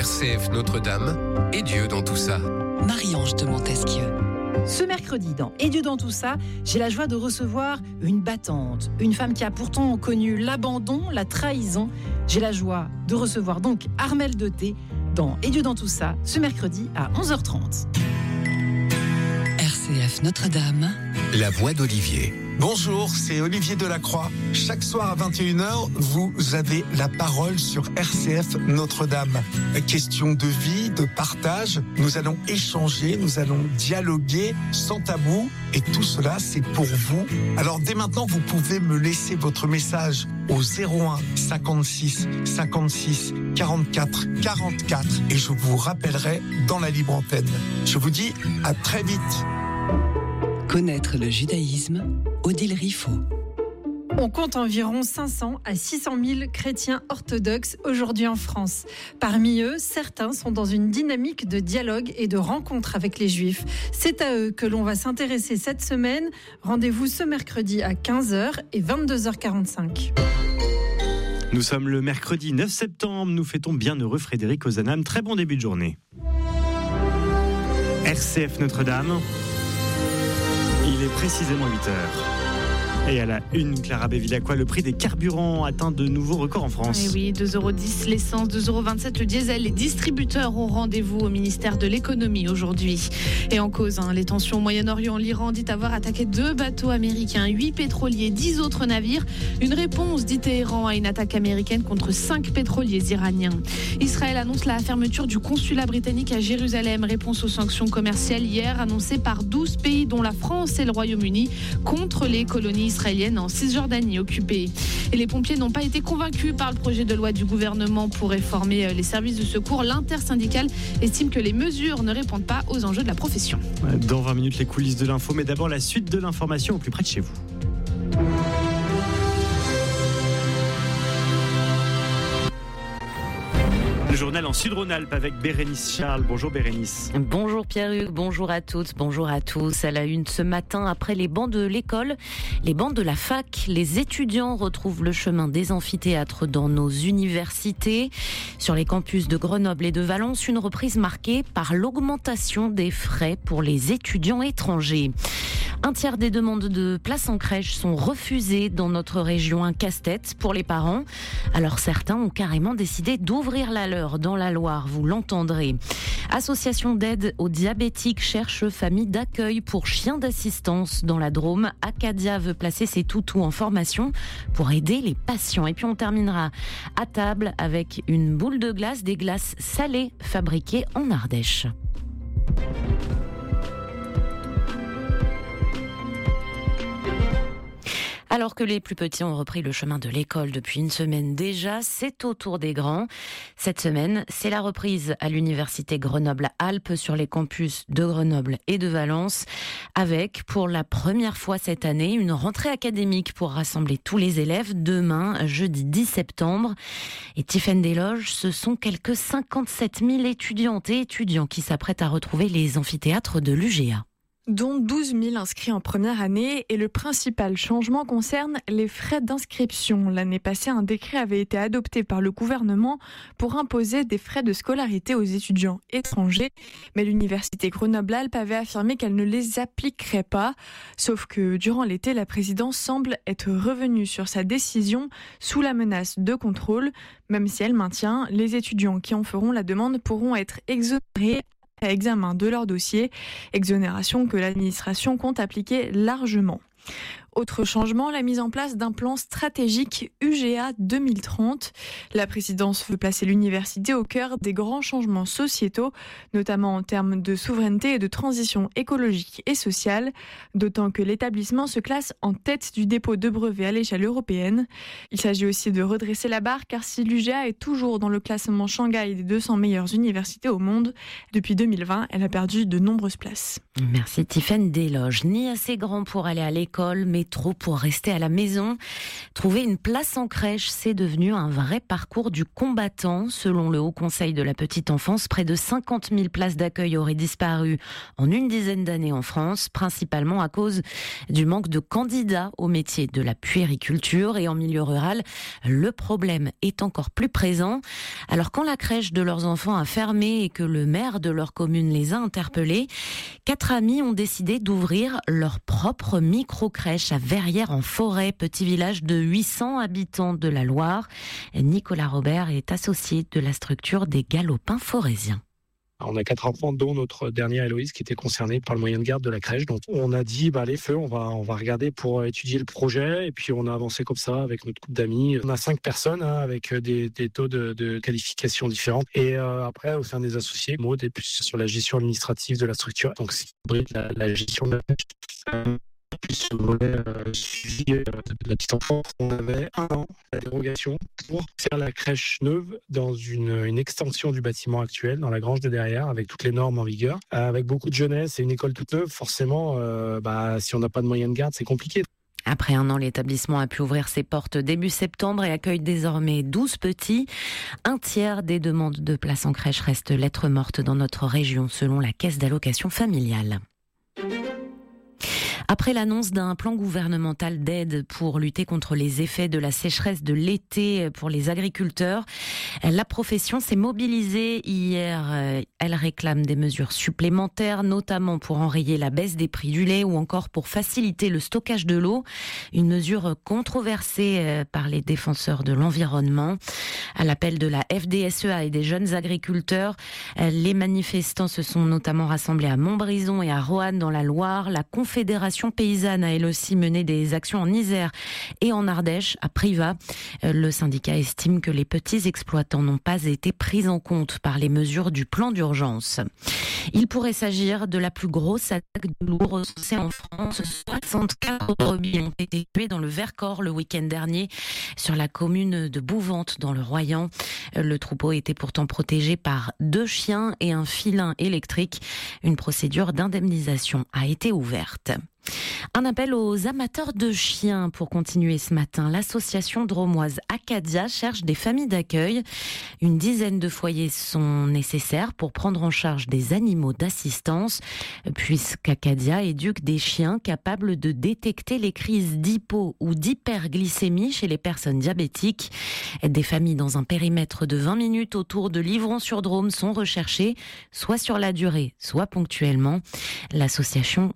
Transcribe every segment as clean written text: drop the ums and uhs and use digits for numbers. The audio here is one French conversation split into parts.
RCF Notre-Dame et Dieu dans tout ça. Marie-Ange de Montesquieu. Ce mercredi, dans Et Dieu dans tout ça, j'ai la joie de recevoir une battante, une femme qui a pourtant connu l'abandon, la trahison. J'ai la joie de recevoir donc Armelle Deté dans Et Dieu dans tout ça, ce mercredi à 11h30. RCF Notre-Dame. La voix d'Olivier. Bonjour, c'est Olivier Delacroix. Chaque soir à 21h, vous avez la parole sur RCF Notre-Dame. Question de vie, de partage. Nous allons échanger, nous allons dialoguer sans tabou. Et tout cela, c'est pour vous. Alors dès maintenant, vous pouvez me laisser votre message au 01 56 56 44 44 et je vous rappellerai dans la libre antenne. Je vous dis à très vite. Connaître le judaïsme, Odile Riffaut. On compte environ 500 à 600 000 chrétiens orthodoxes aujourd'hui en France. Parmi eux, certains sont dans une dynamique de dialogue et de rencontre avec les Juifs. C'est à eux que l'on va s'intéresser cette semaine. Rendez-vous ce mercredi à 15h et 22h45. Nous sommes le mercredi 9 septembre. Nous fêtons bienheureux Frédéric Ozanam. Très bon début de journée. RCF Notre-Dame. Il est précisément 8h. Et à la une, Clara Bevilacqua, le prix des carburants atteint de nouveaux records en France. Et oui, 2,10 € l'essence, 2,27 € le diesel. Les distributeurs ont rendez-vous au ministère de l'économie aujourd'hui. Et en cause, les tensions au Moyen-Orient. L'Iran dit avoir attaqué 2 bateaux américains, 8 pétroliers, 10 autres navires. Une réponse, dit Téhéran, à une attaque américaine contre 5 pétroliers iraniens. Israël annonce la fermeture du consulat britannique à Jérusalem. Réponse aux sanctions commerciales hier annoncées par 12 pays, dont la France et le Royaume-Uni, contre les colonies israélienne en Cisjordanie occupée. Et les pompiers n'ont pas été convaincus par le projet de loi du gouvernement pour réformer les services de secours. L'intersyndicale estime que les mesures ne répondent pas aux enjeux de la profession. Dans 20 minutes, les coulisses de l'info, mais d'abord la suite de l'information au plus près de chez vous. Le journal en Sud-Rhône-Alpes avec Bérénice Charles. Bonjour Bérénice. Bonjour Pierre-Hugues, bonjour à toutes, bonjour à tous. À la une ce matin, après les bancs de l'école, les bancs de la fac, les étudiants retrouvent le chemin des amphithéâtres dans nos universités. Sur les campus de Grenoble et de Valence, une reprise marquée par l'augmentation des frais pour les étudiants étrangers. Un tiers des demandes de places en crèche sont refusées dans notre région, un casse-tête pour les parents. Alors certains ont carrément décidé d'ouvrir la leur dans la Loire, vous l'entendrez. Association d'aide aux diabétiques cherche famille d'accueil pour chiens d'assistance dans la Drôme. Acadia veut placer ses toutous en formation pour aider les patients. Et puis on terminera à table avec une boule de glace, des glaces salées fabriquées en Ardèche. Alors que les plus petits ont repris le chemin de l'école depuis une semaine déjà, c'est au tour des grands. Cette semaine, c'est la reprise à l'université Grenoble-Alpes sur les campus de Grenoble et de Valence, avec, pour la première fois cette année, une rentrée académique pour rassembler tous les élèves demain, jeudi 10 septembre. Et Tiffaine Desloges, ce sont quelques 57 000 étudiantes et étudiants qui s'apprêtent à retrouver les amphithéâtres de l'UGA. Dont 12 000 inscrits en première année, et le principal changement concerne les frais d'inscription. L'année passée, un décret avait été adopté par le gouvernement pour imposer des frais de scolarité aux étudiants étrangers, mais l'université Grenoble-Alpes avait affirmé qu'elle ne les appliquerait pas. Sauf que durant l'été, la présidence semble être revenue sur sa décision sous la menace de contrôle, même si elle maintient les étudiants qui en feront la demande pourront être exonérés à examen de leur dossier, exonération que l'administration compte appliquer largement. Autre changement, la mise en place d'un plan stratégique UGA 2030. La présidence veut placer l'université au cœur des grands changements sociétaux, notamment en termes de souveraineté et de transition écologique et sociale, d'autant que l'établissement se classe en tête du dépôt de brevets à l'échelle européenne. Il s'agit aussi de redresser la barre, car si l'UGA est toujours dans le classement Shanghai des 200 meilleures universités au monde, depuis 2020, elle a perdu de nombreuses places. Merci Tiffaine Desloges. Ni assez grand pour aller à l'école, l'école, mais trop pour rester à la maison. Trouver une place en crèche, c'est devenu un vrai parcours du combattant. Selon le Haut Conseil de la petite enfance, près de 50 000 places d'accueil auraient disparu en une dizaine d'années en France, principalement à cause du manque de candidats au métier de la puériculture. Et en milieu rural, le problème est encore plus présent. Alors quand la crèche de leurs enfants a fermé et que le maire de leur commune les a interpellés, 4 amis ont décidé d'ouvrir leur propre micro-crèche à Verrières-en-Forêt, petit village de 800 habitants de la Loire. Nicolas Robert est associé de la structure des Galopins forésiens. On a 4 enfants, dont notre dernière Héloïse qui était concernée par le moyen de garde de la crèche. Donc on a dit, les feux, on va regarder pour étudier le projet. Et puis on a avancé comme ça avec notre couple d'amis. On a 5 personnes avec des taux de qualification différents. Et après, au sein des associés, Maud est plus sur la gestion administrative de la structure. Donc c'est la gestion de la crèche. Plus le volet suivi de la petite enfance, on avait 1 an la dérogation pour faire la crèche neuve dans une extension du bâtiment actuel, dans la grange de derrière, avec toutes les normes en vigueur. Avec beaucoup de jeunesse et une école toute neuve, forcément, si on n'a pas de moyens de garde, c'est compliqué. Après 1 an, l'établissement a pu ouvrir ses portes début septembre et accueille désormais 12 petits. 1/3 des demandes de places en crèche restent lettres mortes dans notre région, selon la caisse d'allocation familiale. Après l'annonce d'un plan gouvernemental d'aide pour lutter contre les effets de la sécheresse de l'été pour les agriculteurs, la profession s'est mobilisée hier. Elle réclame des mesures supplémentaires, notamment pour enrayer la baisse des prix du lait ou encore pour faciliter le stockage de l'eau. Une mesure controversée par les défenseurs de l'environnement. À l'appel de la FDSEA et des jeunes agriculteurs, les manifestants se sont notamment rassemblés à Montbrison et à Roanne dans la Loire. La Confédération paysanne a elle aussi mené des actions en Isère et en Ardèche, à Privas. Le syndicat estime que les petits exploitants n'ont pas été pris en compte par les mesures du plan d'urgence. Il pourrait s'agir de la plus grosse attaque de loups recensée en France. 64 brebis ont été tuées dans le Vercors le week-end dernier sur la commune de Bouvante dans le Royan. Le troupeau était pourtant protégé par 2 chiens et un filin électrique. Une procédure d'indemnisation a été ouverte. Un appel aux amateurs de chiens pour continuer ce matin. L'association drômoise Acadia cherche des familles d'accueil. Une dizaine de foyers sont nécessaires pour prendre en charge des animaux d'assistance, puisqu'Acadia éduque des chiens capables de détecter les crises d'hypo ou d'hyperglycémie chez les personnes diabétiques. Des familles dans un périmètre de 20 minutes autour de Livron-sur-Drôme sont recherchées, soit sur la durée, soit ponctuellement. L'association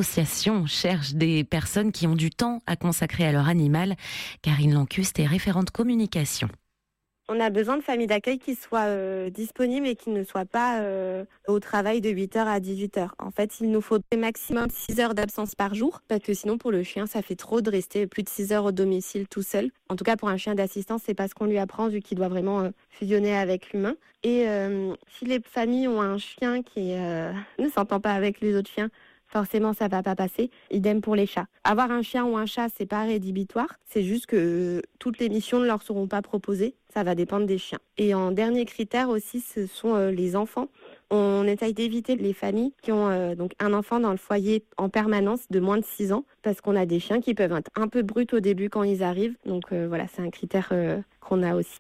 cherche des personnes qui ont du temps à consacrer à leur animal. Karine Lancuste est référente communication. On a besoin de familles d'accueil qui soient disponibles et qui ne soient pas au travail de 8h à 18h. En fait, il nous faut maximum 6 heures d'absence par jour, parce que sinon, pour le chien, ça fait trop de rester plus de 6 heures au domicile tout seul. En tout cas, pour un chien d'assistance, c'est pas ce qu'on lui apprend, vu qu'il doit vraiment fusionner avec l'humain. Et si les familles ont un chien qui ne s'entend pas avec les autres chiens, forcément, ça va pas passer. Idem pour les chats. Avoir un chien ou un chat, c'est pas rédhibitoire. C'est juste que toutes les missions ne leur seront pas proposées. Ça va dépendre des chiens. Et en dernier critère aussi, ce sont les enfants. On essaye d'éviter les familles qui ont donc un enfant dans le foyer en permanence de moins de 6 ans, parce qu'on a des chiens qui peuvent être un peu bruts au début quand ils arrivent. Donc voilà, c'est un critère qu'on a aussi.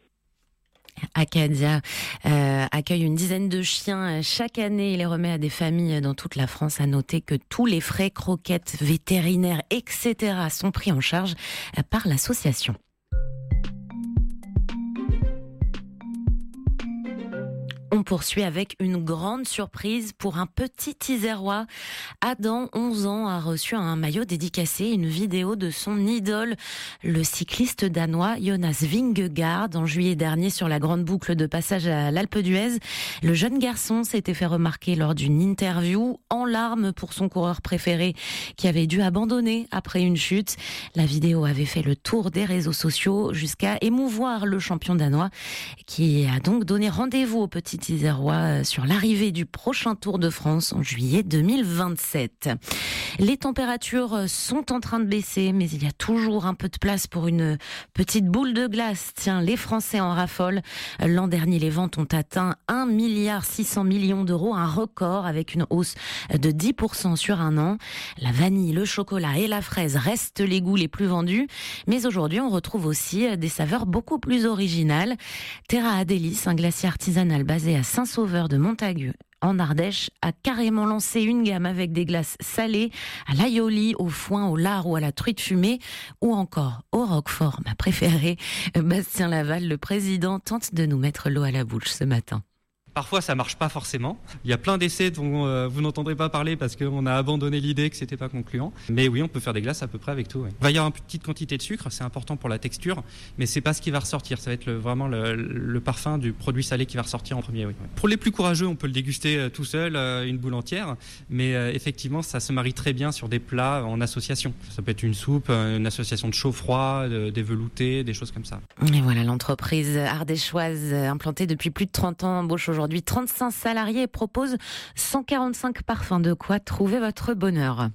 Acadia accueille une dizaine de chiens chaque année et les remet à des familles dans toute la France. À noter que tous les frais, croquettes, vétérinaires, etc. sont pris en charge par l'association. On poursuit avec une grande surprise pour un petit Isérois. Adam, 11 ans, a reçu un maillot dédicacé, une vidéo de son idole, le cycliste danois Jonas Vingegaard, en juillet dernier sur la grande boucle de passage à l'Alpe d'Huez. Le jeune garçon s'était fait remarquer lors d'une interview en larmes pour son coureur préféré qui avait dû abandonner après une chute. La vidéo avait fait le tour des réseaux sociaux jusqu'à émouvoir le champion danois qui a donc donné rendez-vous au petit petits Isérois sur l'arrivée du prochain Tour de France en juillet 2027. Les températures sont en train de baisser, mais il y a toujours un peu de place pour une petite boule de glace. Tiens, les Français en raffolent. L'an dernier, les ventes ont atteint 1,6 milliard d'euros, un record avec une hausse de 10% sur un an. La vanille, le chocolat et la fraise restent les goûts les plus vendus, mais aujourd'hui, on retrouve aussi des saveurs beaucoup plus originales. Terra Adélis, un glacier artisanal basé à Saint-Sauveur de Montagu, en Ardèche, a carrément lancé une gamme avec des glaces salées à l'aioli, au foin, au lard ou à la truite fumée, ou encore au roquefort, ma préférée. Bastien Laval, le président, tente de nous mettre l'eau à la bouche ce matin. Parfois, ça marche pas forcément. Il y a plein d'essais dont vous n'entendrez pas parler parce qu'on a abandonné l'idée que c'était pas concluant. Mais oui, on peut faire des glaces à peu près avec tout. Oui. Il va y avoir une petite quantité de sucre, c'est important pour la texture, mais c'est pas ce qui va ressortir. Ça va être vraiment le parfum du produit salé qui va ressortir en premier. Oui. Pour les plus courageux, on peut le déguster tout seul, une boule entière. Mais effectivement, ça se marie très bien sur des plats en association. Ça peut être une soupe, une association de chaud-froid, des veloutés, des choses comme ça. Et voilà, l'entreprise ardéchoise implantée depuis plus de 30 ans embauche aujourd'hui 35 salariés et propose 145 parfums. De quoi trouver votre bonheur.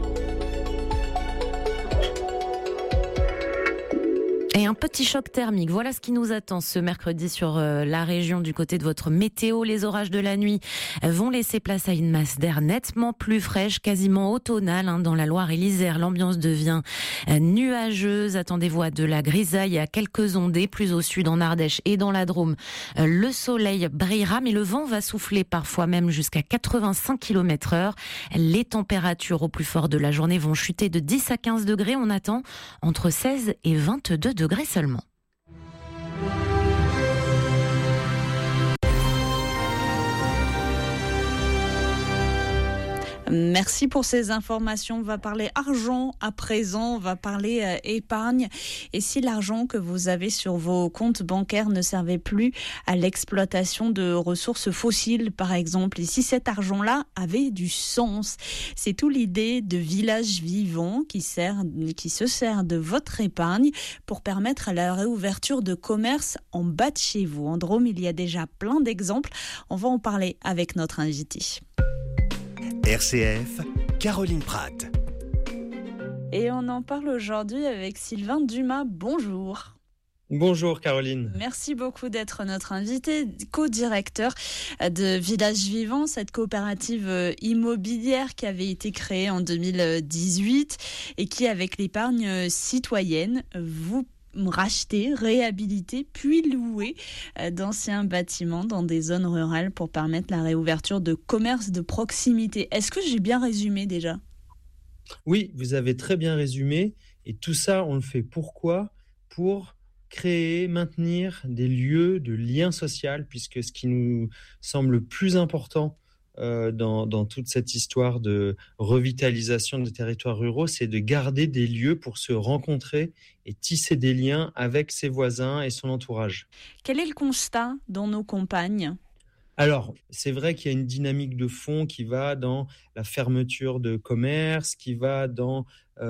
Et un petit choc thermique, voilà ce qui nous attend ce mercredi sur la région du côté de votre météo. Les orages de la nuit vont laisser place à une masse d'air nettement plus fraîche, quasiment automnale. Dans la Loire et l'Isère, l'ambiance devient nuageuse. Attendez-vous à de la grisaille et à quelques ondées. Plus au sud, en Ardèche et dans la Drôme, le soleil brillera, mais le vent va souffler parfois même jusqu'à 85 km/h. Les températures au plus fort de la journée vont chuter de 10 à 15 degrés. On attend entre 16 et 22 degrés seulement. Merci pour ces informations. On va parler argent à présent, on va parler épargne. Et si l'argent que vous avez sur vos comptes bancaires ne servait plus à l'exploitation de ressources fossiles, par exemple, et si cet argent-là avait du sens, c'est tout l'idée de Village Vivant qui se sert de votre épargne pour permettre la réouverture de commerces en bas de chez vous. En Drôme, il y a déjà plein d'exemples. On va en parler avec notre invité. RCF, Caroline Pratt. Et on en parle aujourd'hui avec Sylvain Dumas. Bonjour. Bonjour Caroline. Merci beaucoup d'être notre invité, co-directeur de Village Vivant, cette coopérative immobilière qui avait été créée en 2018 et qui, avec l'épargne citoyenne, vous racheter, réhabiliter, puis louer d'anciens bâtiments dans des zones rurales pour permettre la réouverture de commerces de proximité. Est-ce que j'ai bien résumé déjà ? Oui, vous avez très bien résumé. Et tout ça, on le fait pourquoi ? Pour créer, maintenir des lieux de lien social, puisque ce qui nous semble le plus important dans toute cette histoire de revitalisation des territoires ruraux, c'est de garder des lieux pour se rencontrer et tisser des liens avec ses voisins et son entourage. Quel est le constat dans nos campagnes ? Alors, c'est vrai qu'il y a une dynamique de fond qui va dans la fermeture de commerce, qui va dans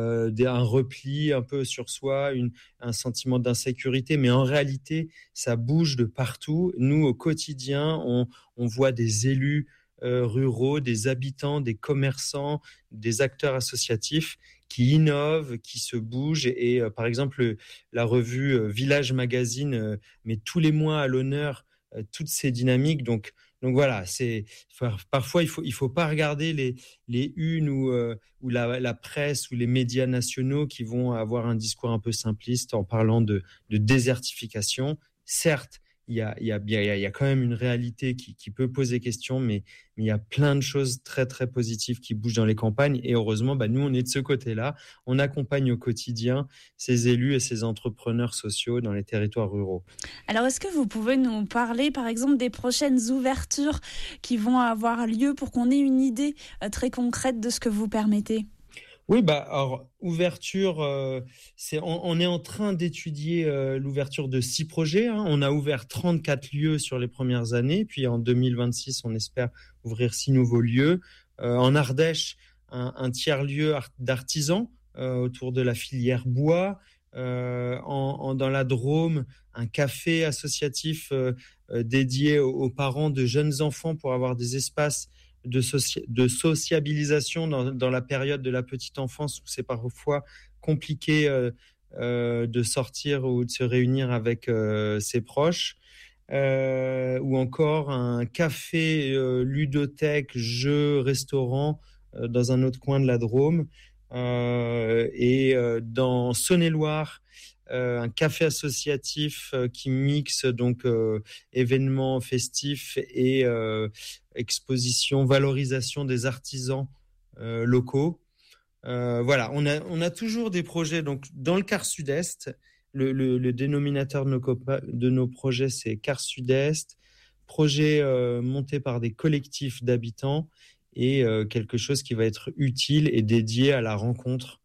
un repli un peu sur soi, un sentiment d'insécurité, mais en réalité, ça bouge de partout. Nous, au quotidien, on voit des élus ruraux, des habitants, des commerçants, des acteurs associatifs qui innovent, qui se bougent. Et par exemple, la revue Village Magazine met tous les mois à l'honneur toutes ces dynamiques. Donc voilà, parfois il faut pas regarder les unes ou la presse ou les médias nationaux qui vont avoir un discours un peu simpliste en parlant de désertification. Certes, il y a quand même une réalité qui peut poser question, mais il y a plein de choses très, très positives qui bougent dans les campagnes. Et heureusement, nous, on est de ce côté-là. On accompagne au quotidien ces élus et ces entrepreneurs sociaux dans les territoires ruraux. Alors, est-ce que vous pouvez nous parler, par exemple, des prochaines ouvertures qui vont avoir lieu pour qu'on ait une idée très concrète de ce que vous permettez ? Oui, alors, ouverture, on est en train d'étudier l'ouverture de 6 projets. On a ouvert 34 lieux sur les premières années. Puis en 2026, on espère ouvrir 6 nouveaux lieux. En Ardèche, un tiers-lieu d'artisans autour de la filière bois. dans la Drôme, un café associatif dédié aux parents de jeunes enfants pour avoir des espaces de sociabilisation dans la période de la petite enfance où c'est parfois compliqué de sortir ou de se réunir avec ses proches. Ou encore un café ludothèque, jeux, restaurant dans un autre coin de la Drôme. Et dans Saône-et-Loire, un café associatif qui mixe donc événements festifs et exposition, valorisation des artisans locaux. Voilà, on a toujours des projets. Donc dans le quart sud-est, le dénominateur de nos projets, c'est quart sud-est, projet monté par des collectifs d'habitants et quelque chose qui va être utile et dédié à la rencontre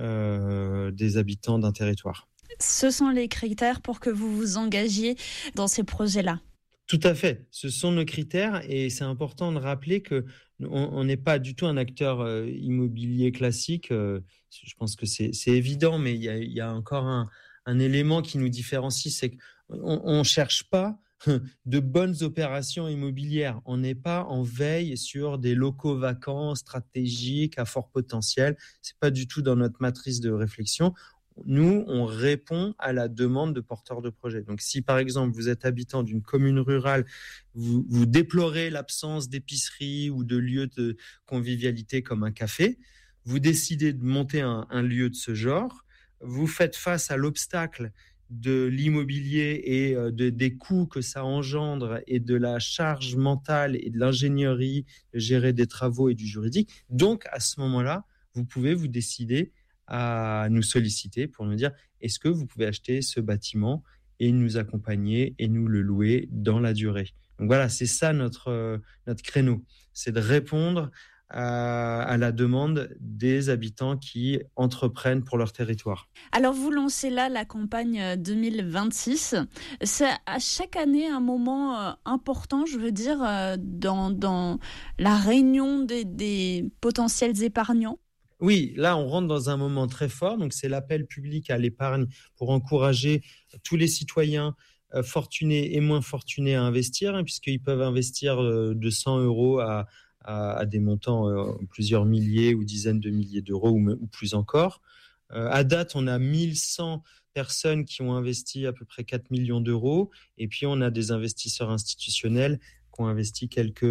des habitants d'un territoire. Ce sont les critères pour que vous vous engagiez dans ces projets-là. Tout à fait. Ce sont nos critères et c'est important de rappeler qu'on n'est pas du tout un acteur immobilier classique. Je pense que c'est évident, mais il y a encore un élément qui nous différencie, c'est qu'on ne cherche pas de bonnes opérations immobilières. On n'est pas en veille sur des locaux vacants stratégiques à fort potentiel. Ce n'est pas du tout dans notre matrice de réflexion. Nous, on répond à la demande de porteurs de projets. Donc, si par exemple, vous êtes habitant d'une commune rurale, vous déplorez l'absence d'épicerie ou de lieux de convivialité comme un café, vous décidez de monter un lieu de ce genre, vous faites face à l'obstacle de l'immobilier et des coûts que ça engendre et de la charge mentale et de l'ingénierie, de gérer des travaux et du juridique. Donc, à ce moment-là, vous pouvez vous décider à nous solliciter pour nous dire est-ce que vous pouvez acheter ce bâtiment et nous accompagner et nous le louer dans la durée. Donc voilà, c'est ça notre créneau, c'est de répondre à la demande des habitants qui entreprennent pour leur territoire. Alors vous lancez là la campagne 2026. C'est à chaque année un moment important, je veux dire, dans la réunion des potentiels épargnants. Oui, là on rentre dans un moment très fort, donc c'est l'appel public à l'épargne pour encourager tous les citoyens fortunés et moins fortunés à investir, puisqu'ils peuvent investir de 100 € à des montants plusieurs milliers ou dizaines de milliers d'euros ou plus encore. À date, on a 1100 personnes qui ont investi à peu près 4 millions d'euros et puis on a des investisseurs institutionnels qui ont investi quelques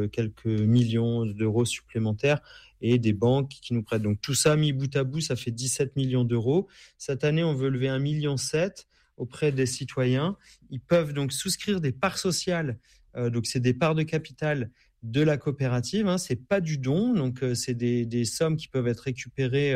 millions d'euros supplémentaires et des banques qui nous prêtent. Donc tout ça mis bout à bout, ça fait 17 millions d'euros. Cette année, on veut lever 1,7 million auprès des citoyens. Ils peuvent donc souscrire des parts sociales, donc c'est des parts de capital de la coopérative, c'est pas du don, donc c'est des sommes qui peuvent être récupérées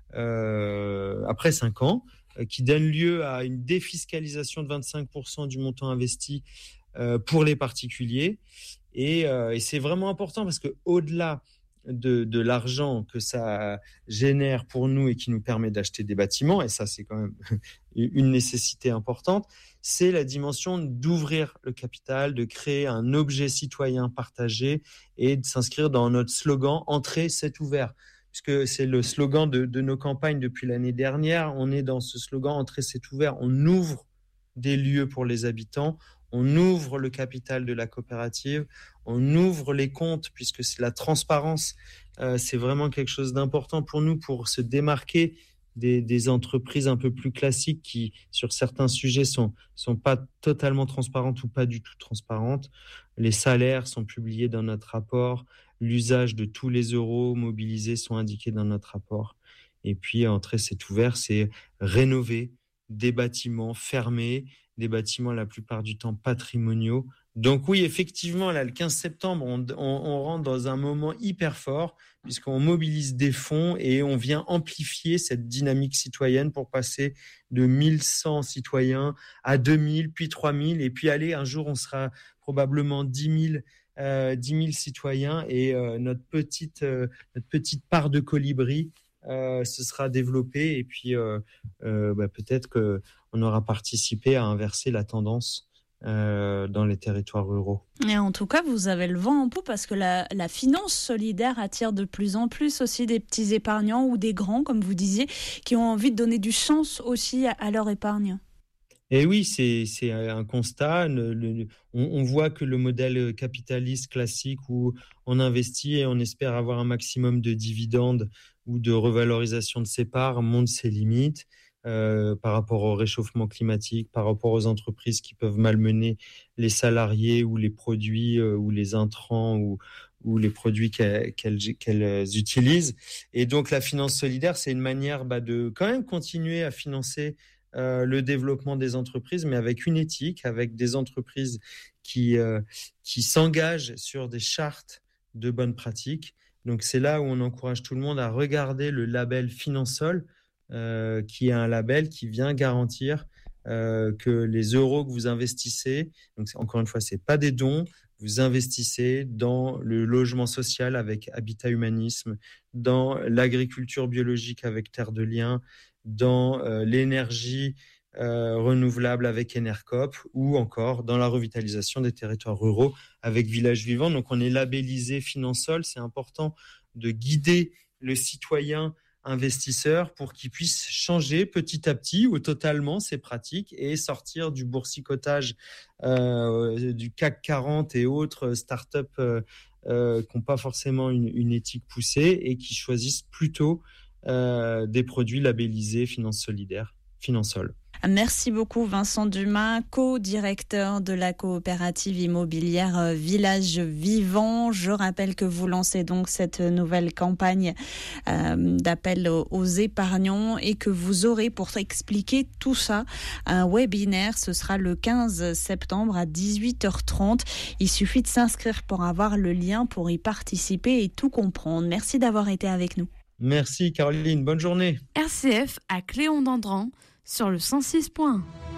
après 5 ans, qui donnent lieu à une défiscalisation de 25% du montant investi pour les particuliers. Et c'est vraiment important parce que au-delà de l'argent que ça génère pour nous et qui nous permet d'acheter des bâtiments, et ça c'est quand même une nécessité importante, c'est la dimension d'ouvrir le capital, de créer un objet citoyen partagé et de s'inscrire dans notre slogan « Entrer, c'est ouvert ». Puisque c'est le slogan de nos campagnes depuis l'année dernière, on est dans ce slogan « Entrer, c'est ouvert ». On ouvre des lieux pour les habitants, on ouvre le capital de la coopérative, on ouvre les comptes puisque c'est la transparence, c'est vraiment quelque chose d'important pour nous pour se démarquer des entreprises un peu plus classiques qui, sur certains sujets, sont pas totalement transparentes ou pas du tout transparentes. Les salaires sont publiés dans notre rapport, l'usage de tous les euros mobilisés sont indiqués dans notre rapport. Et puis, entrer, c'est ouvert, c'est rénover des bâtiments fermés, des bâtiments la plupart du temps patrimoniaux. Donc oui, effectivement, là, le 15 septembre, on rentre dans un moment hyper fort puisqu'on mobilise des fonds et on vient amplifier cette dynamique citoyenne pour passer de 1100 citoyens à 2000, puis 3000 et puis un jour, on sera probablement 10 000 citoyens et notre petite part de colibri se sera développée et puis peut-être qu'on aura participé à inverser la tendance dans les territoires ruraux. Et en tout cas, vous avez le vent en poupe parce que la finance solidaire attire de plus en plus aussi des petits épargnants ou des grands, comme vous disiez, qui ont envie de donner du sens aussi à leur épargne. Et oui, c'est un constat. On voit que le modèle capitaliste classique où on investit et on espère avoir un maximum de dividendes ou de revalorisation de ses parts montre ses limites. Par rapport au réchauffement climatique, par rapport aux entreprises qui peuvent malmener les salariés ou les produits ou les intrants ou les produits qu'elles utilisent. Et donc la finance solidaire, c'est une manière de quand même continuer à financer le développement des entreprises, mais avec une éthique, avec des entreprises qui s'engagent sur des chartes de bonnes pratiques. Donc c'est là où on encourage tout le monde à regarder le label Finansol, qui est un label qui vient garantir que les euros que vous investissez, donc encore une fois, c'est pas des dons, vous investissez dans le logement social avec Habitat Humanisme, dans l'agriculture biologique avec Terre de Liens, dans l'énergie renouvelable avec Enercop ou encore dans la revitalisation des territoires ruraux avec Village Vivant. Donc on est labellisé Finansol, c'est important de guider le citoyen investisseurs pour qu'ils puissent changer petit à petit ou totalement ces pratiques et sortir du boursicotage du CAC 40 et autres startups qui n'ont pas forcément une éthique poussée et qui choisissent plutôt des produits labellisés Finance Solidaire, Finansol. Merci beaucoup Vincent Dumas, co-directeur de la coopérative immobilière Village Vivant. Je rappelle que vous lancez donc cette nouvelle campagne d'appel aux épargnants et que vous aurez, pour expliquer tout ça, un webinaire. Ce sera le 15 septembre à 18h30. Il suffit de s'inscrire pour avoir le lien pour y participer et tout comprendre. Merci d'avoir été avec nous. Merci Caroline, bonne journée. RCF à Cléon-d'Andran sur le 106.1.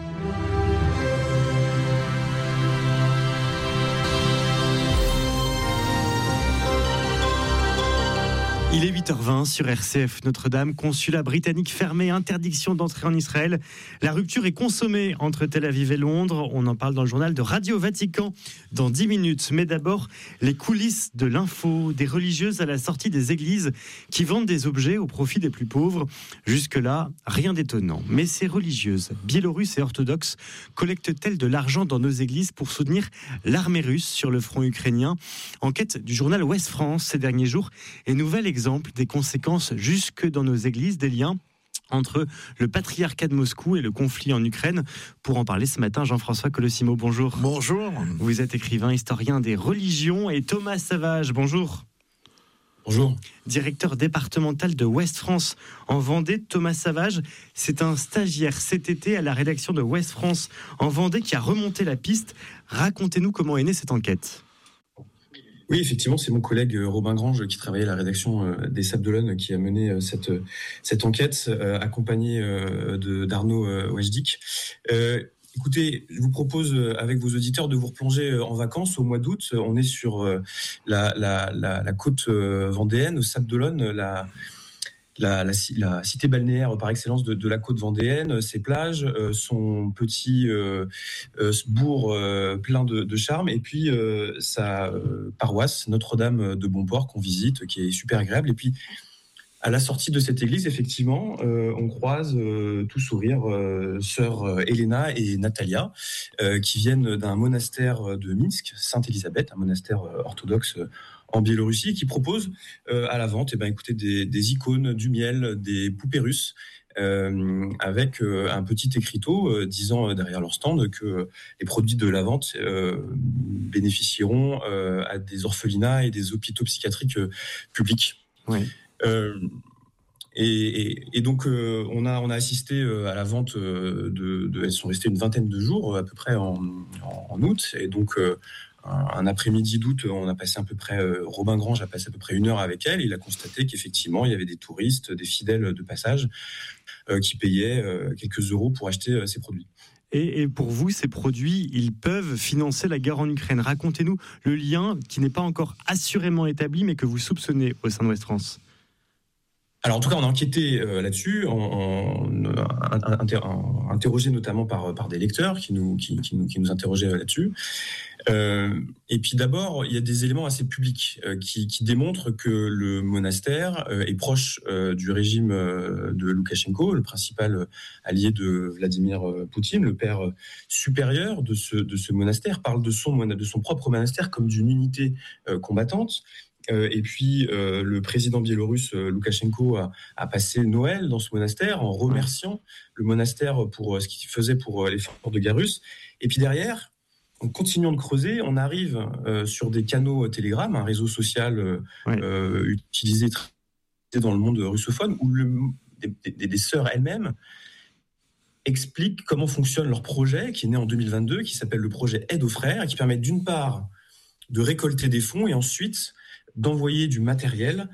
Il est 8h20 sur RCF Notre-Dame, consulat britannique fermé, interdiction d'entrer en Israël. La rupture est consommée entre Tel Aviv et Londres. On en parle dans le journal de Radio Vatican dans 10 minutes. Mais d'abord, les coulisses de l'info, des religieuses à la sortie des églises qui vendent des objets au profit des plus pauvres. Jusque-là, rien d'étonnant. Mais ces religieuses, biélorusses et orthodoxes, collectent-elles de l'argent dans nos églises pour soutenir l'armée russe sur le front ukrainien ? Enquête du journal Ouest France ces derniers jours et nouvel exemple des conséquences jusque dans nos églises, des liens entre le patriarcat de Moscou et le conflit en Ukraine. Pour en parler ce matin, Jean-François Colossimo, bonjour. Bonjour. Vous êtes écrivain, historien des religions, et Thomas Savage, bonjour. Bonjour. Directeur départemental de Ouest France en Vendée. Thomas Savage, c'est un stagiaire cet été à la rédaction de Ouest France en Vendée qui a remonté la piste. Racontez-nous comment est née cette enquête. Oui, effectivement, c'est mon collègue Robin Grange qui travaillait à la rédaction des Sables d'Olonne qui a mené cette enquête, accompagné d'Arnaud Wajdik. Écoutez, je vous propose avec vos auditeurs de vous replonger en vacances au mois d'août. On est sur la côte vendéenne, aux Sables d'Olonne, la cité balnéaire par excellence de la côte vendéenne, ses plages, son petit bourg plein de charme, et puis sa paroisse Notre-Dame de Bonport qu'on visite, qui est super agréable. Et puis à la sortie de cette église, effectivement, on croise tout sourire sœurs Elena et Natalia, qui viennent d'un monastère de Minsk, Sainte-Élisabeth, un monastère orthodoxe en Biélorussie, qui propose à la vente écoutez, des icônes, du miel, des poupées russes, avec un petit écriteau disant derrière leur stand que les produits de la vente bénéficieront à des orphelinats et des hôpitaux psychiatriques publics. Oui. Et donc on a assisté à la vente elles sont restées une vingtaine de jours à peu près en août, et donc un après-midi d'août, on a passé à peu près, Robin Grange a passé à peu près 1 heure avec elle. Il a constaté qu'effectivement, il y avait des touristes, des fidèles de passage qui payaient quelques euros pour acheter ces produits. Et pour vous, ces produits, ils peuvent financer la guerre en Ukraine. Racontez-nous le lien qui n'est pas encore assurément établi, mais que vous soupçonnez au sein de Ouest France. Alors en tout cas, on a enquêté là-dessus, interrogé notamment par des lecteurs qui nous interrogeaient là-dessus. Et puis d'abord, il y a des éléments assez publics qui démontrent que le monastère est proche du régime de Loukachenko, le principal allié de Vladimir Poutine. Le père supérieur de ce monastère parle de son propre monastère comme d'une unité combattante. Et puis, le président biélorusse Loukachenko a passé Noël dans ce monastère en remerciant le monastère pour ce qu'il faisait pour l'effort de guerre russe. Et puis derrière, en continuant de creuser, on arrive sur des canaux Telegram, un réseau social utilisé dans le monde russophone, où des sœurs elles-mêmes expliquent comment fonctionne leur projet, qui est né en 2022, qui s'appelle le projet Aide aux frères, et qui permet d'une part de récolter des fonds et ensuite d'envoyer du matériel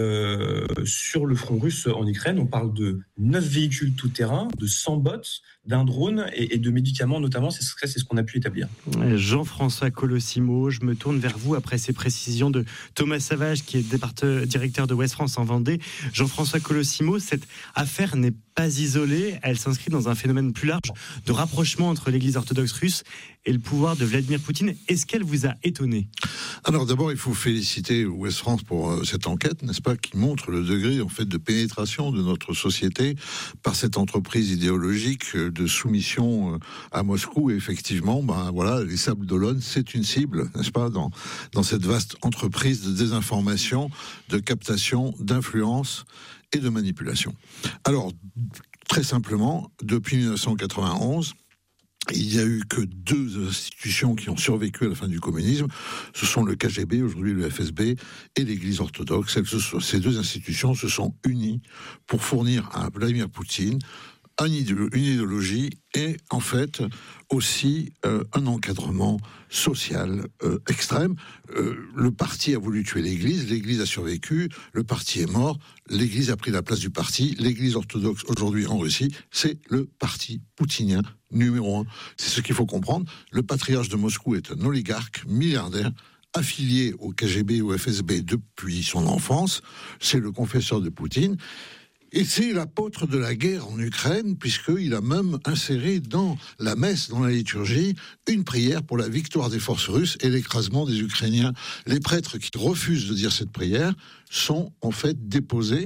sur le front russe en Ukraine. On parle de 9 véhicules tout-terrain, de 100 bots, d'un drone et de médicaments notamment. C'est ce qu'on a pu établir. Jean-François Colossimo, je me tourne vers vous après ces précisions de Thomas Savage, qui est directeur de Ouest France en Vendée. Jean-François Colossimo, cette affaire n'est pas isolée. Elle s'inscrit dans un phénomène plus large de rapprochement entre l'Église orthodoxe russe et le pouvoir de Vladimir Poutine. Est-ce qu'elle vous a étonné ? Alors d'abord, il faut féliciter Ouest France pour cette enquête, n'est-ce pas, qui montre le degré en fait de pénétration de notre société par cette entreprise idéologique de soumission à Moscou. Et effectivement, voilà, les Sables d'Olonne, c'est une cible, n'est-ce pas, dans cette vaste entreprise de désinformation, de captation, d'influence et de manipulation. Alors, très simplement, depuis 1991, il n'y a eu que 2 institutions qui ont survécu à la fin du communisme. Ce sont le KGB, aujourd'hui le FSB, et l'Église orthodoxe. Ces 2 institutions se sont unies pour fournir à Vladimir Poutine une idéologie et en fait aussi un encadrement social extrême. Le parti a voulu tuer l'Église a survécu, le parti est mort, l'Église a pris la place du parti. L'Église orthodoxe aujourd'hui en Russie, c'est le parti poutinien numéro 1. C'est ce qu'il faut comprendre. Le patriarche de Moscou est un oligarque milliardaire affilié au KGB ou au FSB depuis son enfance. C'est le confesseur de Poutine. Et c'est l'apôtre de la guerre en Ukraine, puisqu'il a même inséré dans la messe, dans la liturgie, une prière pour la victoire des forces russes et l'écrasement des Ukrainiens. Les prêtres qui refusent de dire cette prière sont en fait déposés,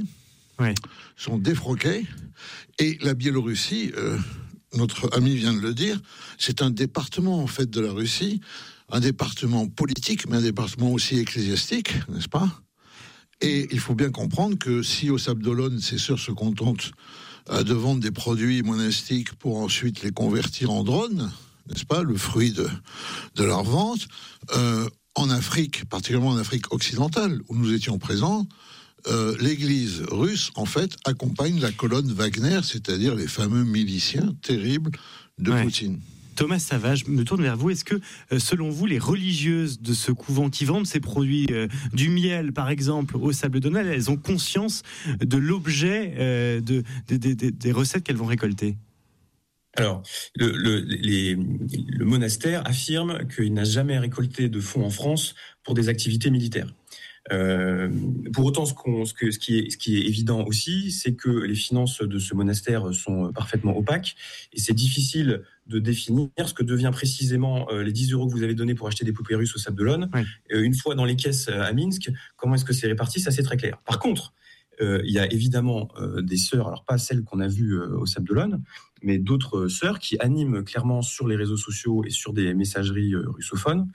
sont défroqués, et la Biélorussie, notre ami vient de le dire, c'est un département en fait de la Russie, un département politique, mais un département aussi ecclésiastique, n'est-ce pas ? Et il faut bien comprendre que si aux Sables d'Olonne, ces sœurs se contentent de vendre des produits monastiques pour ensuite les convertir en drones, n'est-ce pas, le fruit de leur vente, en Afrique, particulièrement en Afrique occidentale, où nous étions présents, l'Église russe, en fait, accompagne la colonne Wagner, c'est-à-dire les fameux miliciens terribles de Poutine. Thomas Savage, je me tourne vers vous. Est-ce que, selon vous, les religieuses de ce couvent qui vendent ces produits, du miel par exemple, aux Sables d'Olonne, elles ont conscience de l'objet des recettes qu'elles vont récolter ? Alors, le monastère affirme qu'il n'a jamais récolté de fonds en France pour des activités militaires. Pour autant, ce qui est évident aussi, c'est que les finances de ce monastère sont parfaitement opaques et c'est difficile de définir ce que devient précisément les 10 € que vous avez donnés pour acheter des poupées russes au Sables d'Olonne. Une fois dans les caisses à Minsk, comment est-ce que c'est réparti ? Ça, c'est très clair. Par contre, il y a évidemment des sœurs, alors pas celles qu'on a vues au Sables d'Olonne, mais d'autres sœurs qui animent clairement sur les réseaux sociaux et sur des messageries russophones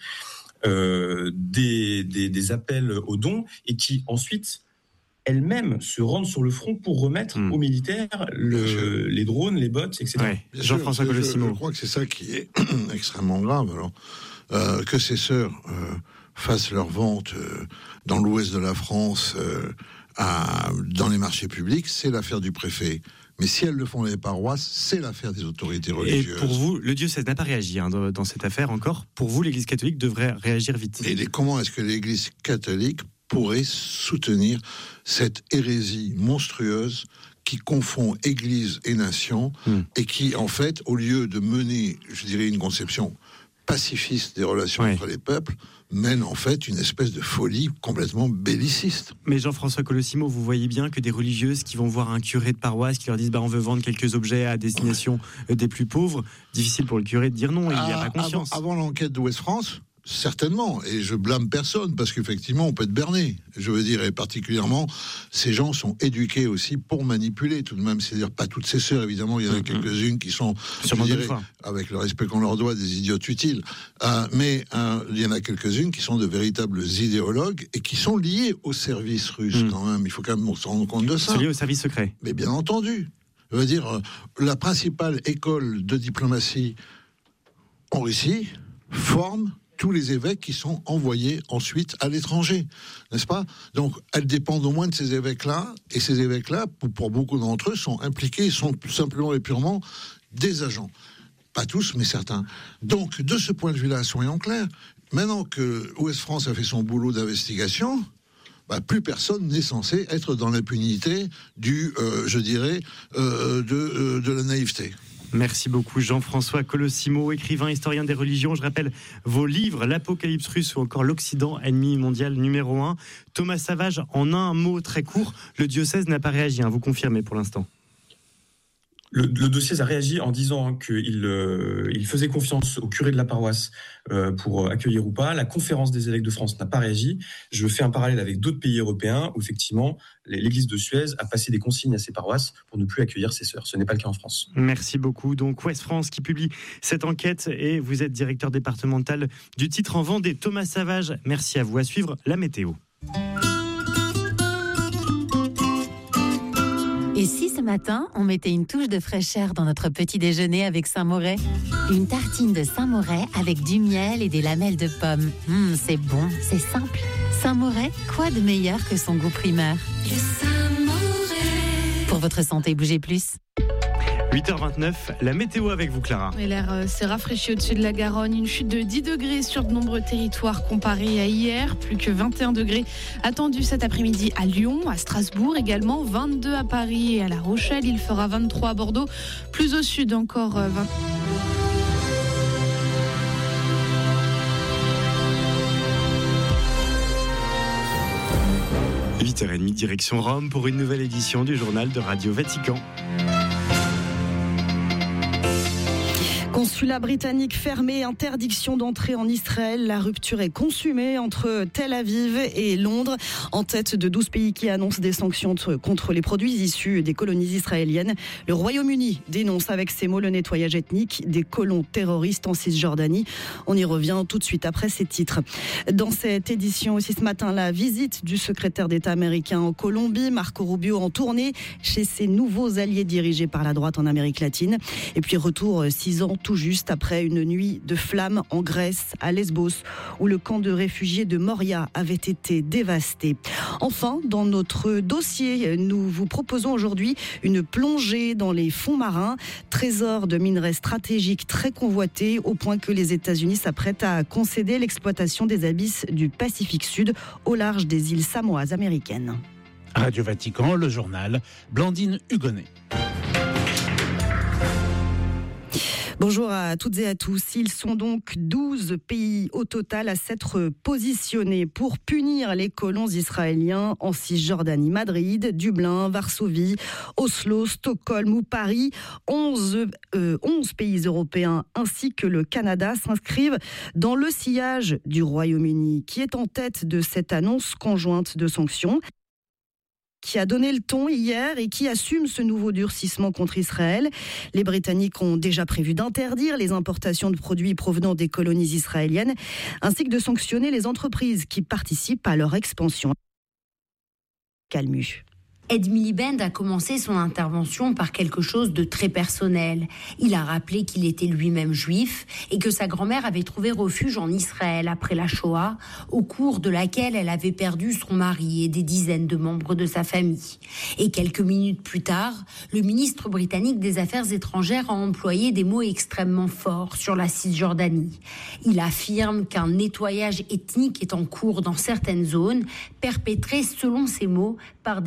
des appels aux dons et qui ensuite elles-mêmes se rendent sur le front pour remettre aux militaires les drones, les bots, etc. Jean-François Colossimo. Je crois que c'est ça qui est extrêmement grave. Alors, que ces sœurs fassent leur vente dans l'ouest de la France, dans les marchés publics, c'est l'affaire du préfet. Mais si elles le font dans les paroisses, c'est l'affaire des autorités religieuses. Et pour vous, le diocèse n'a pas réagi dans cette affaire encore. Pour vous, l'Église catholique devrait réagir vite. Et comment est-ce que l'Église catholique pourrait soutenir cette hérésie monstrueuse qui confond Église et nation et qui, en fait, au lieu de mener, je dirais, une conception pacifiste des relations entre les peuples, mènent en fait une espèce de folie complètement belliciste. Mais Jean-François Colossimo, vous voyez bien que des religieuses qui vont voir un curé de paroisse qui leur disent on veut vendre quelques objets à destination des plus pauvres, difficile pour le curé de dire non, il n'y a pas conscience. Avant l'enquête d'Ouest France, certainement, et je blâme personne, parce qu'effectivement, on peut être berné. Je veux dire, et particulièrement, ces gens sont éduqués aussi pour manipuler, tout de même. C'est-à-dire, pas toutes ces sœurs, évidemment, il y en a quelques-unes qui sont, je dirais, avec le respect qu'on leur doit, des idiotes utiles. Mais il y en a quelques-unes qui sont de véritables idéologues et qui sont liées au service russe, quand même. Il faut quand même se rendre compte de ça. C'est lié au service secret. Mais bien entendu. Je veux dire, la principale école de diplomatie en Russie forme tous les évêques qui sont envoyés ensuite à l'étranger, n'est-ce pas? Donc, elles dépendent au moins de ces évêques-là, et ces évêques-là, pour beaucoup d'entre eux, sont impliqués, sont simplement et purement des agents. Pas tous, mais certains. Donc, de ce point de vue-là, soyons clairs, maintenant que Ouest France a fait son boulot d'investigation, plus personne n'est censé être dans l'impunité du, de la naïveté. Merci beaucoup Jean-François Colossimo, écrivain, historien des religions. Je rappelle vos livres, L'Apocalypse russe ou encore L'Occident, ennemi mondial numéro 1. Thomas Savage, en un mot très court, le diocèse n'a pas réagi, vous confirmez pour l'instant? Le diocèse a réagi en disant qu'il faisait confiance au curé de la paroisse pour accueillir ou pas. La conférence des évêques de France n'a pas réagi. Je fais un parallèle avec d'autres pays européens où effectivement l'église de Suez a passé des consignes à ses paroisses pour ne plus accueillir ses sœurs. Ce n'est pas le cas en France. Merci beaucoup. Donc Ouest France qui publie cette enquête et vous êtes directeur départemental du Titre en Vendée. Thomas Savage, merci à vous. À suivre la météo. Et si ce matin, on mettait une touche de fraîcheur dans notre petit déjeuner avec Saint-Moret? Une tartine de Saint-Moret avec du miel et des lamelles de pommes. C'est bon, c'est simple. Saint-Moret, quoi de meilleur que son goût primaire? Le Saint-Moret. Pour votre santé, bougez plus. 8h29, la météo avec vous Clara. Et l'air s'est rafraîchi au-dessus de la Garonne. Une chute de 10 degrés sur de nombreux territoires comparé à hier. Plus que 21 degrés attendus cet après-midi à Lyon, à Strasbourg également. 22 à Paris et à La Rochelle. Il fera 23 à Bordeaux. Plus au sud encore 20. « 8h30, direction Rome pour une nouvelle édition du journal de Radio Vatican. Consulat britannique fermé, interdiction d'entrée en Israël. La rupture est consumée entre Tel Aviv et Londres, en tête de 12 pays qui annoncent des sanctions contre les produits issus des colonies israéliennes. Le Royaume-Uni dénonce avec ses mots le nettoyage ethnique des colons terroristes en Cisjordanie. On y revient tout de suite après ces titres. Dans cette édition aussi ce matin, la visite du secrétaire d'État américain en Colombie, Marco Rubio, en tournée chez ses nouveaux alliés dirigés par la droite en Amérique latine. Et puis retour 6 ans tout juste après une nuit de flammes en Grèce, à Lesbos, où le camp de réfugiés de Moria avait été dévasté. Enfin, dans notre dossier, nous vous proposons aujourd'hui une plongée dans les fonds marins, trésor de minerais stratégiques très convoités, au point que les États-Unis s'apprêtent à concéder l'exploitation des abysses du Pacifique Sud au large des îles samoases américaines. Radio Vatican, le journal, Blandine Hugonnet. Bonjour à toutes et à tous. Ils sont donc 12 pays au total à s'être positionnés pour punir les colons israéliens en Cisjordanie. Madrid, Dublin, Varsovie, Oslo, Stockholm ou Paris. 11 pays européens ainsi que le Canada s'inscrivent dans le sillage du Royaume-Uni, qui est en tête de cette annonce conjointe de sanctions, qui a donné le ton hier et qui assume ce nouveau durcissement contre Israël. Les Britanniques ont déjà prévu d'interdire les importations de produits provenant des colonies israéliennes, ainsi que de sanctionner les entreprises qui participent à leur expansion. Calmu. Ed Miliband a commencé son intervention par quelque chose de très personnel. Il a rappelé qu'il était lui-même juif et que sa grand-mère avait trouvé refuge en Israël après la Shoah, au cours de laquelle elle avait perdu son mari et des dizaines de membres de sa famille. Et quelques minutes plus tard, le ministre britannique des Affaires étrangères a employé des mots extrêmement forts sur la Cisjordanie. Il affirme qu'un nettoyage ethnique est en cours dans certaines zones, perpétré, selon ses mots, par des colons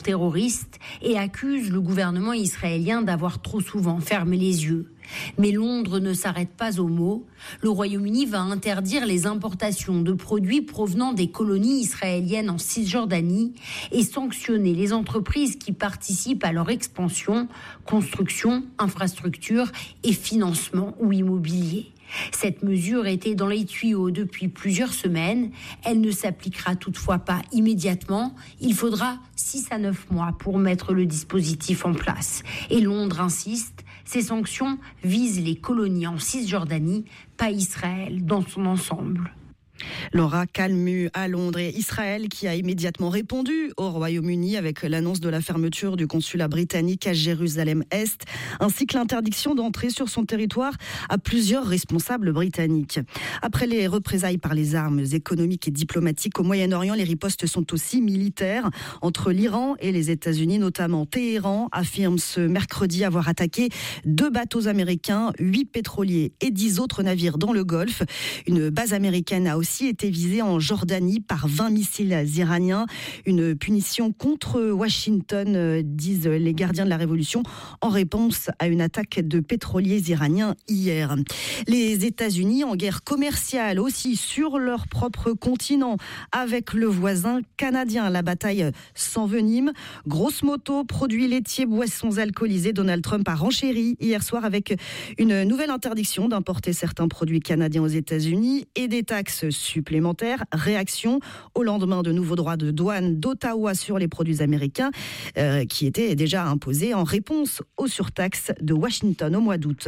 terroristes et accuse le gouvernement israélien d'avoir trop souvent fermé les yeux. Mais Londres ne s'arrête pas aux mots. Le Royaume-Uni va interdire les importations de produits provenant des colonies israéliennes en Cisjordanie et sanctionner les entreprises qui participent à leur expansion, construction, infrastructure et financement ou immobilier. Cette mesure était dans les tuyaux depuis plusieurs semaines. Elle ne s'appliquera toutefois pas immédiatement. Il faudra 6 à 9 mois pour mettre le dispositif en place. Et Londres insiste, ces sanctions visent les colonies en Cisjordanie, pas Israël dans son ensemble. Laura Calmu à Londres, et Israël qui a immédiatement répondu au Royaume-Uni avec l'annonce de la fermeture du consulat britannique à Jérusalem-Est, ainsi que l'interdiction d'entrer sur son territoire à plusieurs responsables britanniques. Après les représailles par les armes économiques et diplomatiques au Moyen-Orient, les ripostes sont aussi militaires entre l'Iran et les États-Unis, notamment Téhéran affirme ce mercredi avoir attaqué 2 bateaux américains, 8 pétroliers et 10 autres navires dans le Golfe. Une base américaine a aussi été visée en Jordanie par 20 missiles iraniens. Une punition contre Washington, disent les gardiens de la Révolution, en réponse à une attaque de pétroliers iraniens hier. Les États-Unis en guerre commerciale aussi sur leur propre continent avec le voisin canadien. La bataille s'envenime. Grosse moto, produits laitiers, boissons alcoolisées. Donald Trump a renchéri hier soir avec une nouvelle interdiction d'importer certains produits canadiens aux États-Unis et des taxes supplémentaires. Réaction au lendemain de nouveaux droits de douane d'Ottawa sur les produits américains qui étaient déjà imposés en réponse aux surtaxes de Washington au mois d'août.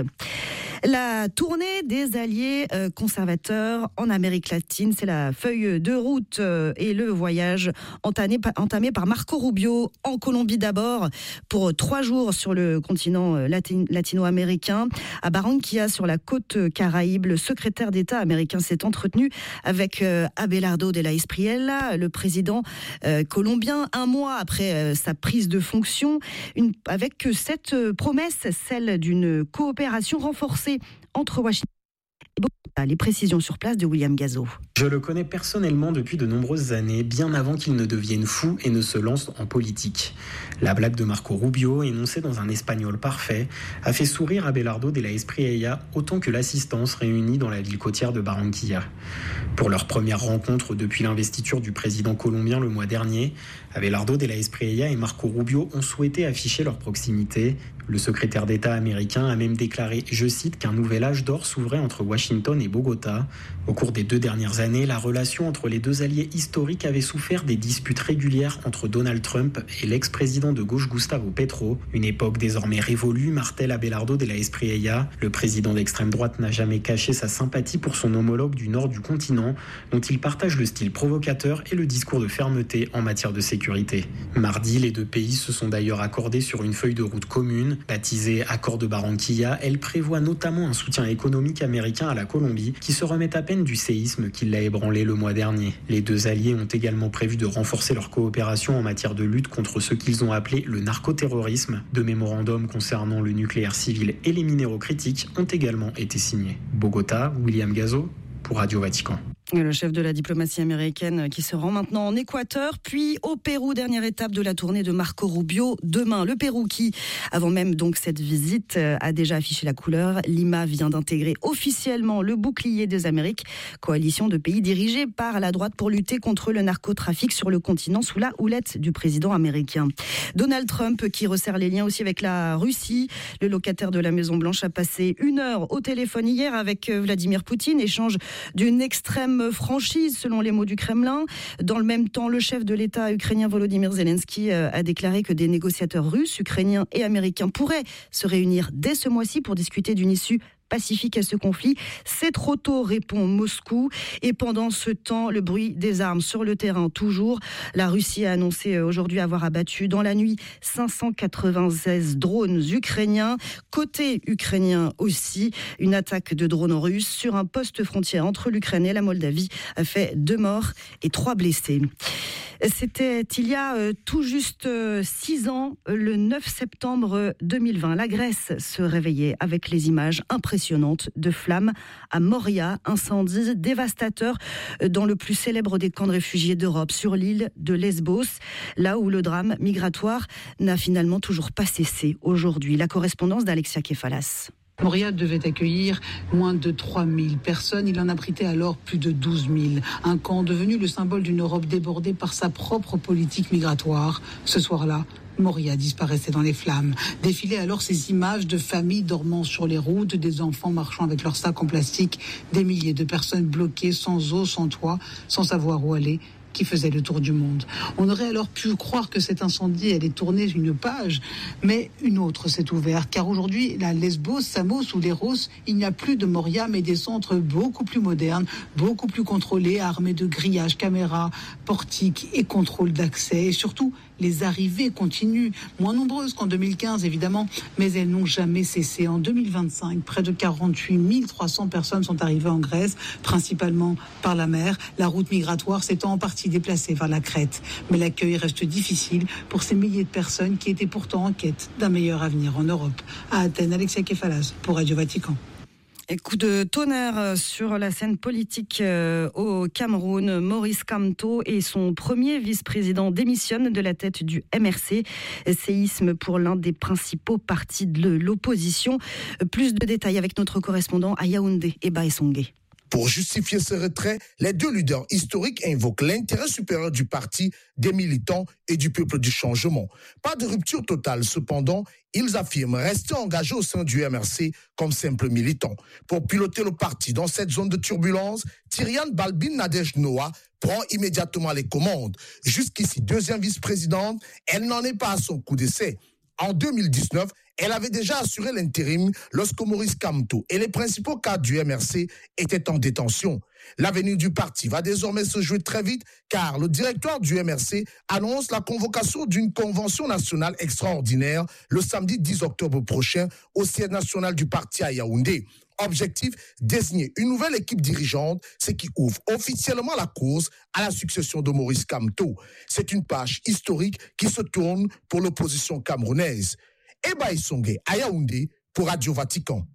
La tournée des alliés conservateurs en Amérique latine, c'est la feuille de route et le voyage entamé par Marco Rubio en Colombie d'abord pour 3 jours sur le continent latino-américain. À Barranquilla, sur la côte Caraïbe, le secrétaire d'État américain s'est entretenu avec Abelardo de la Espriella, le président colombien, un mois après sa prise de fonction, avec cette promesse, celle d'une coopération renforcée entre Washington et Bogota. Les précisions sur place de William Gazo. Je le connais personnellement depuis de nombreuses années, bien avant qu'il ne devienne fou et ne se lance en politique. La blague de Marco Rubio, énoncée dans un espagnol parfait, a fait sourire Abelardo de la Espriella autant que l'assistance réunie dans la ville côtière de Barranquilla. Pour leur première rencontre depuis l'investiture du président colombien le mois dernier, Abelardo de la Espriella et Marco Rubio ont souhaité afficher leur proximité. Le secrétaire d'État américain a même déclaré, je cite, qu'un nouvel âge d'or s'ouvrait entre Washington et Bogota. Au cours des 2 dernières années, la relation entre les 2 alliés historiques avait souffert des disputes régulières entre Donald Trump et l'ex-président de gauche Gustavo Petro. Une époque désormais révolue, martèle Abelardo de la Espriella. Le président d'extrême droite n'a jamais caché sa sympathie pour son homologue du nord du continent, dont il partage le style provocateur et le discours de fermeté en matière de sécurité. Mardi, les 2 pays se sont d'ailleurs accordés sur une feuille de route commune. Baptisée Accord de Barranquilla, elle prévoit notamment un soutien économique américain à la Colombie, qui se remet à peine du séisme qui l'a ébranlé le mois dernier. Les 2 alliés ont également prévu de renforcer leur coopération en matière de lutte contre ce qu'ils ont appelé le narcoterrorisme. 2 mémorandums concernant le nucléaire civil et les minéraux critiques ont également été signés. Bogota, William Gazo pour Radio Vatican. Le chef de la diplomatie américaine qui se rend maintenant en Équateur, puis au Pérou, dernière étape de la tournée de Marco Rubio demain. Le Pérou qui, avant même donc cette visite, a déjà affiché la couleur. Lima vient d'intégrer officiellement le bouclier des Amériques, coalition de pays dirigée par la droite pour lutter contre le narcotrafic sur le continent sous la houlette du président américain. Donald Trump qui resserre les liens aussi avec la Russie. Le locataire de la Maison-Blanche a passé 1 heure au téléphone hier avec Vladimir Poutine, échange d'une extrême franchise selon les mots du Kremlin. Dans le même temps, le chef de l'État ukrainien Volodymyr Zelensky a déclaré que des négociateurs russes, ukrainiens et américains pourraient se réunir dès ce mois-ci pour discuter d'une issue pacifique à ce conflit. C'est trop tôt, répond Moscou. Et pendant ce temps, le bruit des armes sur le terrain toujours. La Russie a annoncé aujourd'hui avoir abattu dans la nuit 596 drones ukrainiens. Côté ukrainien aussi, une attaque de drones russes sur un poste frontière entre l'Ukraine et la Moldavie a fait 2 morts et 3 blessés. C'était il y a tout juste 6 ans, le 9 septembre 2020. La Grèce se réveillait avec les images impressionnantes de flammes à Moria, incendie dévastateur dans le plus célèbre des camps de réfugiés d'Europe, sur l'île de Lesbos, là où le drame migratoire n'a finalement toujours pas cessé aujourd'hui. La correspondance d'Alexia Kefalas. Moria devait accueillir moins de 3000 personnes. Il en abritait alors plus de 12 000. Un camp devenu le symbole d'une Europe débordée par sa propre politique migratoire. Ce soir-là, Moria disparaissait dans les flammes. Défilaient alors ces images de familles dormant sur les routes, des enfants marchant avec leurs sacs en plastique, des milliers de personnes bloquées, sans eau, sans toit, sans savoir où aller, qui faisait le tour du monde. On aurait alors pu croire que cet incendie allait tourner une page, mais une autre s'est ouverte, car aujourd'hui, la Lesbos, Samos ou Leros, il n'y a plus de Moria, mais des centres beaucoup plus modernes, beaucoup plus contrôlés, armés de grillages, caméras, portiques et contrôles d'accès, et surtout, les arrivées continuent, moins nombreuses qu'en 2015 évidemment, mais elles n'ont jamais cessé. En 2025, près de 48 300 personnes sont arrivées en Grèce, principalement par la mer. La route migratoire s'étant en partie déplacée vers la Crète. Mais l'accueil reste difficile pour ces milliers de personnes qui étaient pourtant en quête d'un meilleur avenir en Europe. À Athènes, Alexia Kefalas pour Radio Vatican. Et coup de tonnerre sur la scène politique au Cameroun. Maurice Kamto et son premier vice-président démissionnent de la tête du MRC. Séisme pour l'un des principaux partis de l'opposition. Plus de détails avec notre correspondant à Yaoundé, Eba Essongé. Pour justifier ce retrait, les deux leaders historiques invoquent l'intérêt supérieur du parti, des militants et du peuple du changement. Pas de rupture totale, cependant, ils affirment rester engagés au sein du MRC comme simples militants. Pour piloter le parti dans cette zone de turbulence, Tyriane Balbin Nadej Noah prend immédiatement les commandes. Jusqu'ici deuxième vice-présidente, elle n'en est pas à son coup d'essai. En 2019, elle avait déjà assuré l'intérim lorsque Maurice Kamto et les principaux cadres du MRC étaient en détention. L'avenir du parti va désormais se jouer très vite car le directoire du MRC annonce la convocation d'une convention nationale extraordinaire le samedi 10 octobre prochain au siège national du parti à Yaoundé. Objectif, désigner une nouvelle équipe dirigeante, ce qui ouvre officiellement la course à la succession de Maurice Kamto. C'est une page historique qui se tourne pour l'opposition camerounaise. Eba Essongé à Yaoundé pour Radio Vatican.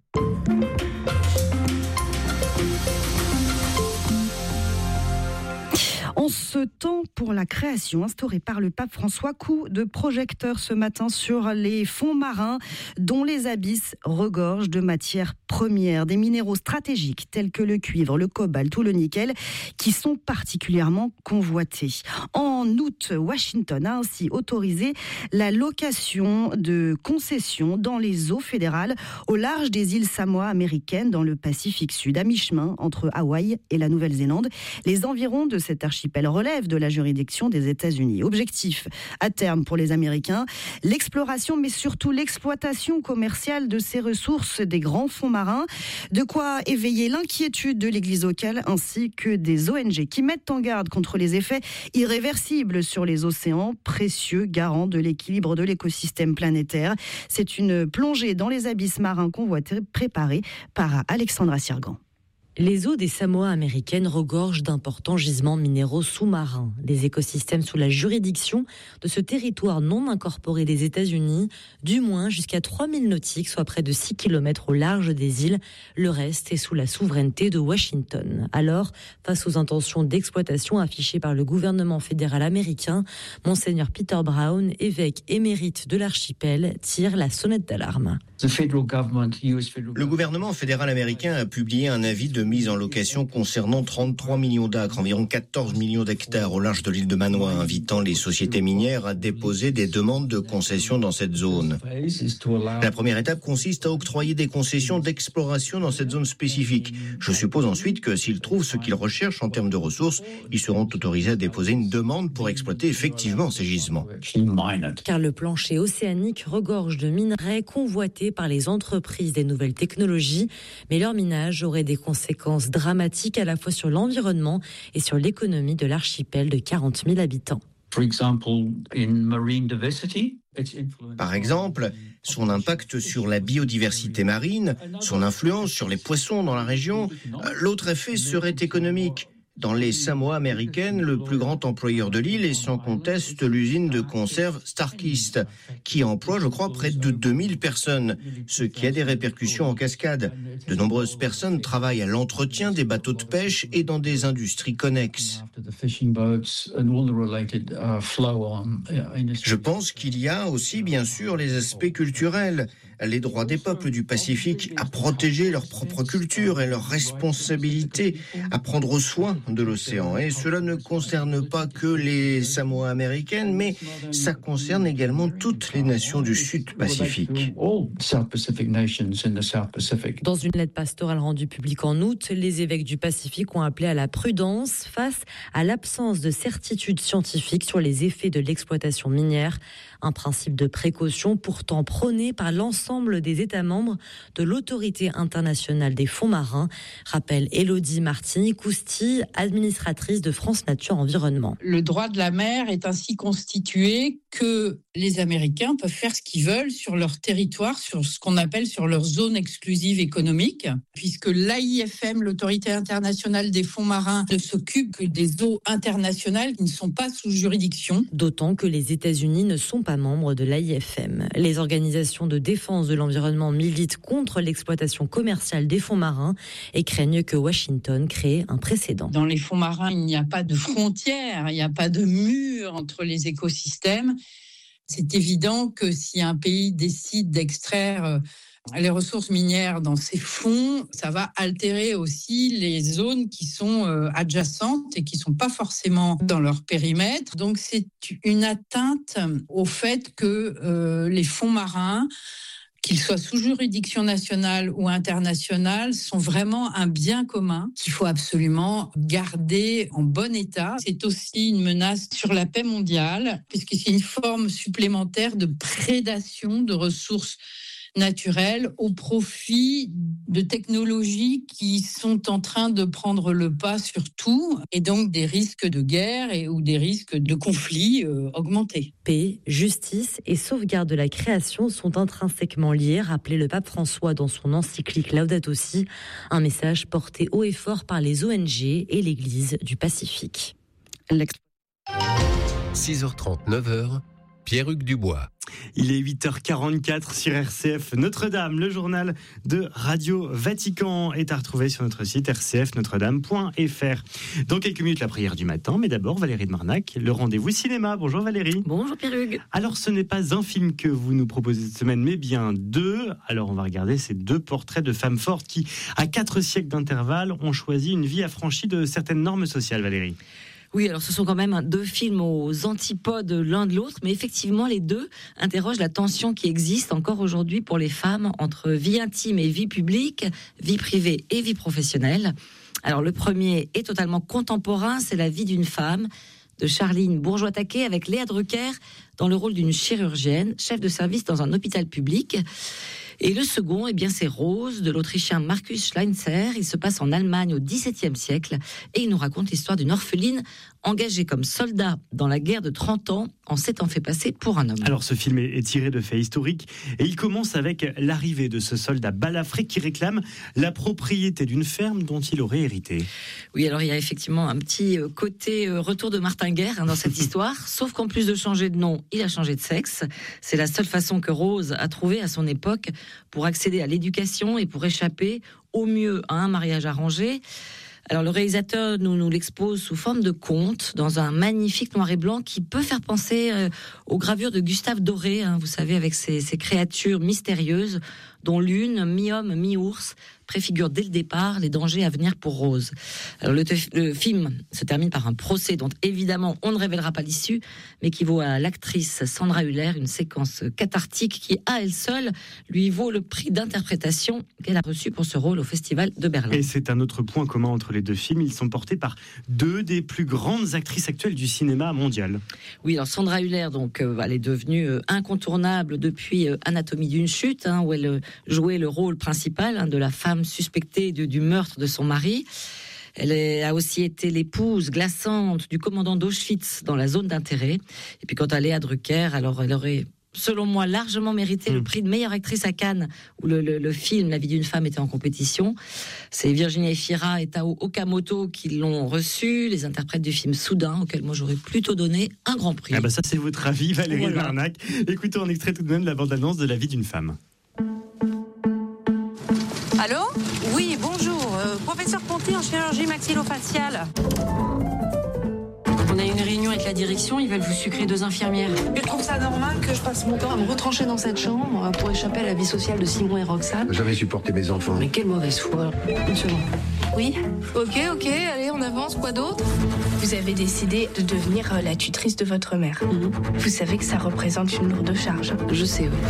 En ce temps pour la création instaurée par le pape François, coup de projecteur ce matin sur les fonds marins dont les abysses regorgent de matières premières, des minéraux stratégiques tels que le cuivre, le cobalt ou le nickel qui sont particulièrement convoités. En août, Washington a ainsi autorisé la location de concessions dans les eaux fédérales au large des îles Samoa américaines dans le Pacifique Sud, à mi-chemin entre Hawaï et la Nouvelle-Zélande. Les environs de cet archipel relève de la juridiction des États-Unis. Objectif à terme pour les Américains, l'exploration mais surtout l'exploitation commerciale de ces ressources des grands fonds marins, de quoi éveiller l'inquiétude de l'Église locale ainsi que des ONG qui mettent en garde contre les effets irréversibles sur les océans, précieux garants de l'équilibre de l'écosystème planétaire. C'est une plongée dans les abysses marins convoités préparée par Alexandra Sirgan. Les eaux des Samoa américaines regorgent d'importants gisements minéraux sous-marins. Les écosystèmes sous la juridiction de ce territoire non incorporé des États-Unis, du moins jusqu'à 3000 nautiques, soit près de 6 km au large des îles. Le reste est sous la souveraineté de Washington. Alors, face aux intentions d'exploitation affichées par le gouvernement fédéral américain, Monseigneur Peter Brown, évêque émérite de l'archipel, tire la sonnette d'alarme. Le gouvernement fédéral américain a publié un avis de mise en location concernant 33 millions d'acres, environ 14 millions d'hectares au large de l'île de Manoa, invitant les sociétés minières à déposer des demandes de concessions dans cette zone. La première étape consiste à octroyer des concessions d'exploration dans cette zone spécifique. Je suppose ensuite que s'ils trouvent ce qu'ils recherchent en termes de ressources, ils seront autorisés à déposer une demande pour exploiter effectivement ces gisements. Car le plancher océanique regorge de minerais convoités par les entreprises des nouvelles technologies, mais leur minage aurait des conséquences dramatiques à la fois sur l'environnement et sur l'économie de l'archipel de 40 000 habitants. Par exemple, son impact sur la biodiversité marine, son influence sur les poissons dans la région. L'autre effet serait économique. Dans les Samoa américaines, le plus grand employeur de l'île est sans conteste l'usine de conserve Starkist, qui emploie, je crois, près de 2000 personnes, ce qui a des répercussions en cascade. De nombreuses personnes travaillent à l'entretien des bateaux de pêche et dans des industries connexes. Je pense qu'il y a aussi, bien sûr, les aspects culturels, les droits des peuples du Pacifique à protéger leur propre culture et leur responsabilité à prendre soin de l'océan. Et cela ne concerne pas que les Samoa américaines, mais ça concerne également toutes les nations du Sud-Pacifique. Dans une lettre pastorale rendue publique en août, les évêques du Pacifique ont appelé à la prudence face à l'absence de certitude scientifique sur les effets de l'exploitation minière. Un principe de précaution pourtant prôné par l'ensemble des États membres de l'Autorité internationale des fonds marins, rappelle Élodie Martini-Cousti, administratrice de France Nature Environnement. Le droit de la mer est ainsi constitué que les Américains peuvent faire ce qu'ils veulent sur leur territoire, sur ce qu'on appelle sur leur zone exclusive économique, puisque l'AIFM, l'Autorité internationale des fonds marins, ne s'occupe que des eaux internationales qui ne sont pas sous juridiction. D'autant que les États-Unis ne sont pas membres de l'AIFM. Les organisations de défense de l'environnement militent contre l'exploitation commerciale des fonds marins et craignent que Washington crée un précédent. Dans les fonds marins, il n'y a pas de frontières, il n'y a pas de mur entre les écosystèmes. C'est évident que si un pays décide d'extraire les ressources minières dans ces fonds, ça va altérer aussi les zones qui sont adjacentes et qui ne sont pas forcément dans leur périmètre. Donc c'est une atteinte au fait que les fonds marins, qu'ils soient sous juridiction nationale ou internationale, sont vraiment un bien commun qu'il faut absolument garder en bon état. C'est aussi une menace sur la paix mondiale, puisque c'est une forme supplémentaire de prédation de ressources naturelles au profit de technologies qui sont en train de prendre le pas sur tout, et donc des risques de guerre ou des risques de conflits augmentés. Paix, justice et sauvegarde de la création sont intrinsèquement liés, rappelait le pape François dans son encyclique Laudato Si, un message porté haut et fort par les ONG et l'Église du Pacifique. 6h30, 9h, Pierre-Hugues Dubois. Il est 8h44 sur RCF Notre-Dame. Le journal de Radio Vatican est à retrouver sur notre site rcfnotredame.fr. Dans quelques minutes, la prière du matin. Mais d'abord, Valérie de Marnac, le rendez-vous cinéma. Bonjour Valérie. Bonjour Pierre-Hugues. Alors, ce n'est pas un film que vous nous proposez cette semaine, mais bien deux. Alors, on va regarder ces deux portraits de femmes fortes qui, à 4 siècles d'intervalle, ont choisi une vie affranchie de certaines normes sociales, Valérie. Oui, alors ce sont quand même 2 films aux antipodes l'un de l'autre, mais effectivement les deux interrogent la tension qui existe encore aujourd'hui pour les femmes entre vie intime et vie publique, vie privée et vie professionnelle. Alors le premier est totalement contemporain, c'est la vie d'une femme, de Charline Bourgeois-Taquet avec Léa Drucker dans le rôle d'une chirurgienne, chef de service dans un hôpital public. Et le second, eh bien, c'est Rose, de l'Autrichien Markus Schleinzer. Il se passe en Allemagne au XVIIe siècle et il nous raconte l'histoire d'une orpheline engagée comme soldat dans la guerre de 30 ans en s'étant fait passer pour un homme. Alors ce film est tiré de faits historiques et il commence avec l'arrivée de ce soldat balafré qui réclame la propriété d'une ferme dont il aurait hérité. Oui, alors il y a effectivement un petit côté retour de Martin Guerre dans cette histoire, sauf qu'en plus de changer de nom, il a changé de sexe. C'est la seule façon que Rose a trouvé à son époque pour accéder à l'éducation et pour échapper au mieux à un mariage arrangé. Alors le réalisateur nous l'expose sous forme de conte, dans un magnifique noir et blanc qui peut faire penser aux gravures de Gustave Doré, vous savez, avec ces créatures mystérieuses, dont l'une, mi-homme, mi-ours, préfigure dès le départ les dangers à venir pour Rose. Alors le film se termine par un procès dont évidemment on ne révélera pas l'issue, mais qui vaut à l'actrice Sandra Hüller une séquence cathartique qui, à elle seule, lui vaut le prix d'interprétation qu'elle a reçu pour ce rôle au Festival de Berlin. Et c'est un autre point commun entre les deux films, ils sont portés par 2 des plus grandes actrices actuelles du cinéma mondial. Oui, alors Sandra Hüller, donc, elle est devenue incontournable depuis Anatomie d'une chute, où elle jouait le rôle principal de la femme suspectée du meurtre de son mari. Elle a aussi été l'épouse glaçante du commandant d'Auschwitz dans La zone d'intérêt. Et puis quant à Léa Drucker, alors elle aurait selon moi, largement mérité le prix de meilleure actrice à Cannes, où le film La vie d'une femme était en compétition. C'est Virginie Efira et Tao Okamoto qui l'ont reçu, les interprètes du film Soudain, auquel moi j'aurais plutôt donné un grand prix. Ah bah ça c'est votre avis, Valérie Marnac. Écoutons un extrait tout de même de la bande-annonce de La vie d'une femme. Allô ? Oui, bonjour. Professeur Ponty en chirurgie maxillofaciale. On a une réunion avec la direction, ils veulent vous sucrer 2 infirmières. Je trouve ça normal que je passe mon temps à me retrancher dans cette chambre pour échapper à la vie sociale de Simon et Roxane. Jamais supporté mes enfants. Mais quelle mauvaise foi. Une seconde. Oui ? Ok, allez, on avance, quoi d'autre ? Vous avez décidé de devenir la tutrice de votre mère. Vous savez que ça représente une lourde charge. Je sais, oui.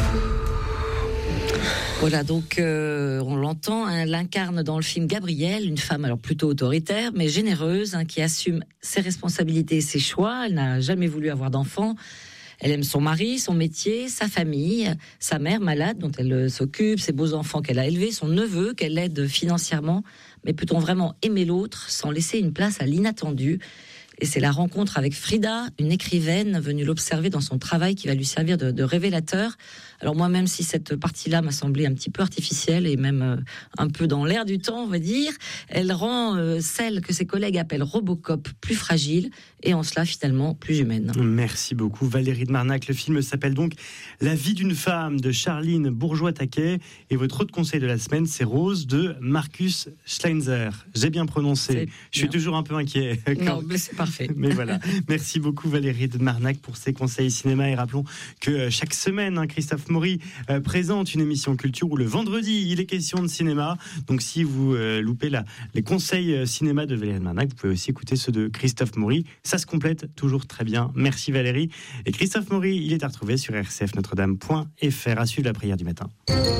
Voilà, donc on l'entend, elle incarne dans le film Gabrielle, une femme alors plutôt autoritaire, mais généreuse, qui assume ses responsabilités et ses choix. Elle n'a jamais voulu avoir d'enfant. Elle aime son mari, son métier, sa famille, sa mère malade dont elle s'occupe, ses beaux-enfants qu'elle a élevés, son neveu qu'elle aide financièrement. Mais peut-on vraiment aimer l'autre sans laisser une place à l'inattendu ? Et c'est la rencontre avec Frida, une écrivaine venue l'observer dans son travail qui va lui servir de révélateur. Alors moi, même si cette partie-là m'a semblé un petit peu artificielle et même un peu dans l'air du temps, on va dire, elle rend celle que ses collègues appellent Robocop plus fragile et en cela finalement plus humaine. Merci beaucoup Valérie de Marnac. Le film s'appelle donc La vie d'une femme de Charline Bourgeois-Taquet et votre autre conseil de la semaine, c'est Rose de Marcus Schleinzer. J'ai bien prononcé. Je suis toujours un peu inquiet. Non, mais c'est parfait. Mais voilà. Merci beaucoup Valérie de Marnac pour ces conseils cinéma et rappelons que chaque semaine, Christophe Maury présente une émission culture où le vendredi, il est question de cinéma. Donc si vous loupez les conseils cinéma de Valérie de Marnac, vous pouvez aussi écouter ceux de Christophe Maury. Ça se complète toujours très bien. Merci Valérie. Et Christophe Maury, il est à retrouver sur rcfnotredame.fr à suivre la prière du matin.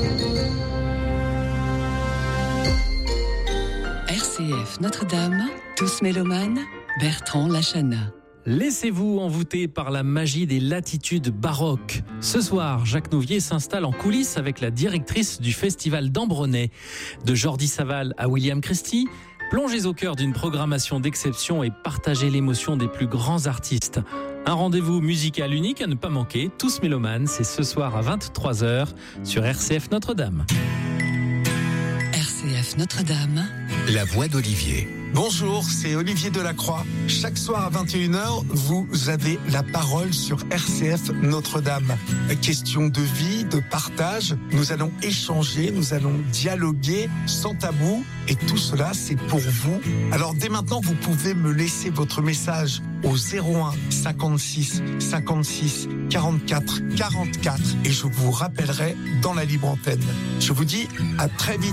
RCF Notre-Dame, tous mélomanes, Bertrand Lachana. Laissez-vous envoûter par la magie des latitudes baroques. Ce soir, Jacques Nouvier s'installe en coulisses avec la directrice du festival d'Ambronay. De Jordi Saval à William Christie, plongez au cœur d'une programmation d'exception et partagez l'émotion des plus grands artistes. Un rendez-vous musical unique à ne pas manquer. Tous mélomanes, c'est ce soir à 23h sur RCF Notre-Dame. RCF Notre-Dame. La voix d'Olivier. Bonjour, c'est Olivier Delacroix. Chaque soir à 21h, vous avez la parole sur RCF Notre-Dame. Question de vie, de partage. Nous allons échanger, nous allons dialoguer sans tabou. Et tout cela, c'est pour vous. Alors dès maintenant, vous pouvez me laisser votre message au 01 56 56 44 44 et je vous rappellerai dans la libre antenne. Je vous dis à très vite.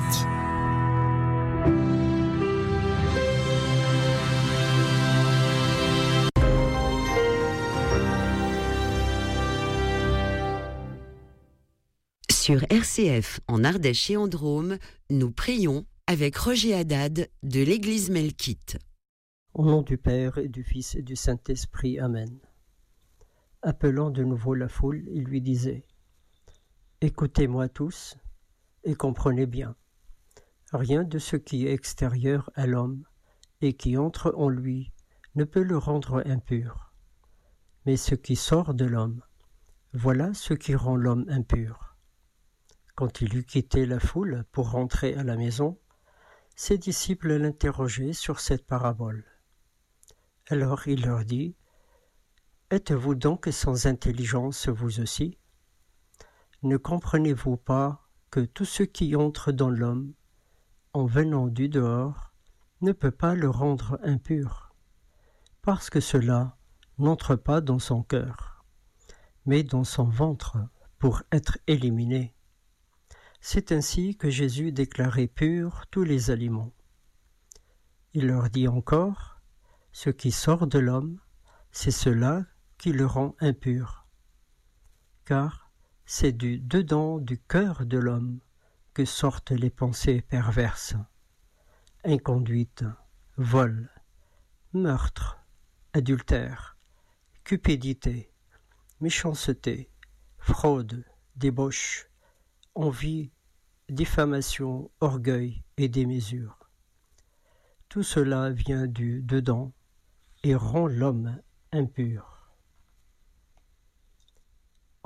Sur RCF, en Ardèche et en Drôme, nous prions avec Roger Haddad de l'église Melkite. Au nom du Père et du Fils et du Saint-Esprit, Amen. Appelant de nouveau la foule, il lui disait : Écoutez-moi tous et comprenez bien. Rien de ce qui est extérieur à l'homme et qui entre en lui ne peut le rendre impur. Mais ce qui sort de l'homme, voilà ce qui rend l'homme impur. Quand il eut quitté la foule pour rentrer à la maison, ses disciples l'interrogeaient sur cette parabole. Alors il leur dit : Êtes-vous donc sans intelligence vous aussi ? Ne comprenez-vous pas que tout ce qui entre dans l'homme, en venant du dehors, ne peut pas le rendre impur, parce que cela n'entre pas dans son cœur, mais dans son ventre pour être éliminé. C'est ainsi que Jésus déclarait purs tous les aliments. Il leur dit encore : ce qui sort de l'homme, c'est cela qui le rend impur. Car c'est du dedans du cœur de l'homme que sortent les pensées perverses, inconduite, vol, meurtre, adultère, cupidité, méchanceté, fraude, débauche, envie, diffamation, orgueil et démesure. Tout cela vient du dedans et rend l'homme impur.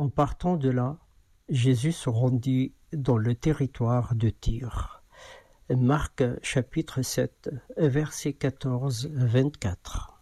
En partant de là, Jésus se rendit dans le territoire de Tyr. Marc chapitre 7, versets 14-24.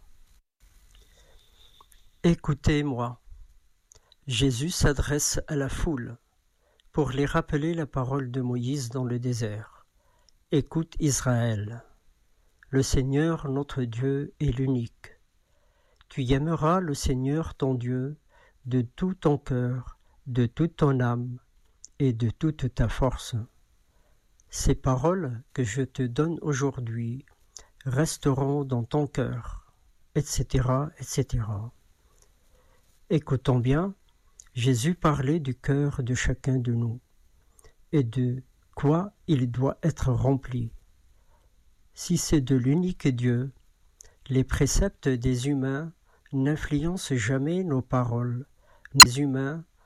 Écoutez-moi. Jésus s'adresse à la foule pour les rappeler la parole de Moïse dans le désert. Écoute Israël, le Seigneur notre Dieu est l'unique. Tu aimeras le Seigneur ton Dieu de tout ton cœur, de toute ton âme et de toute ta force. Ces paroles que je te donne aujourd'hui resteront dans ton cœur, etc., etc. Écoutons bien, Jésus parlait du cœur de chacun de nous et de quoi il doit être rempli. Si c'est de l'unique Dieu, les préceptes des humains n'influencent jamais nos paroles. Les humains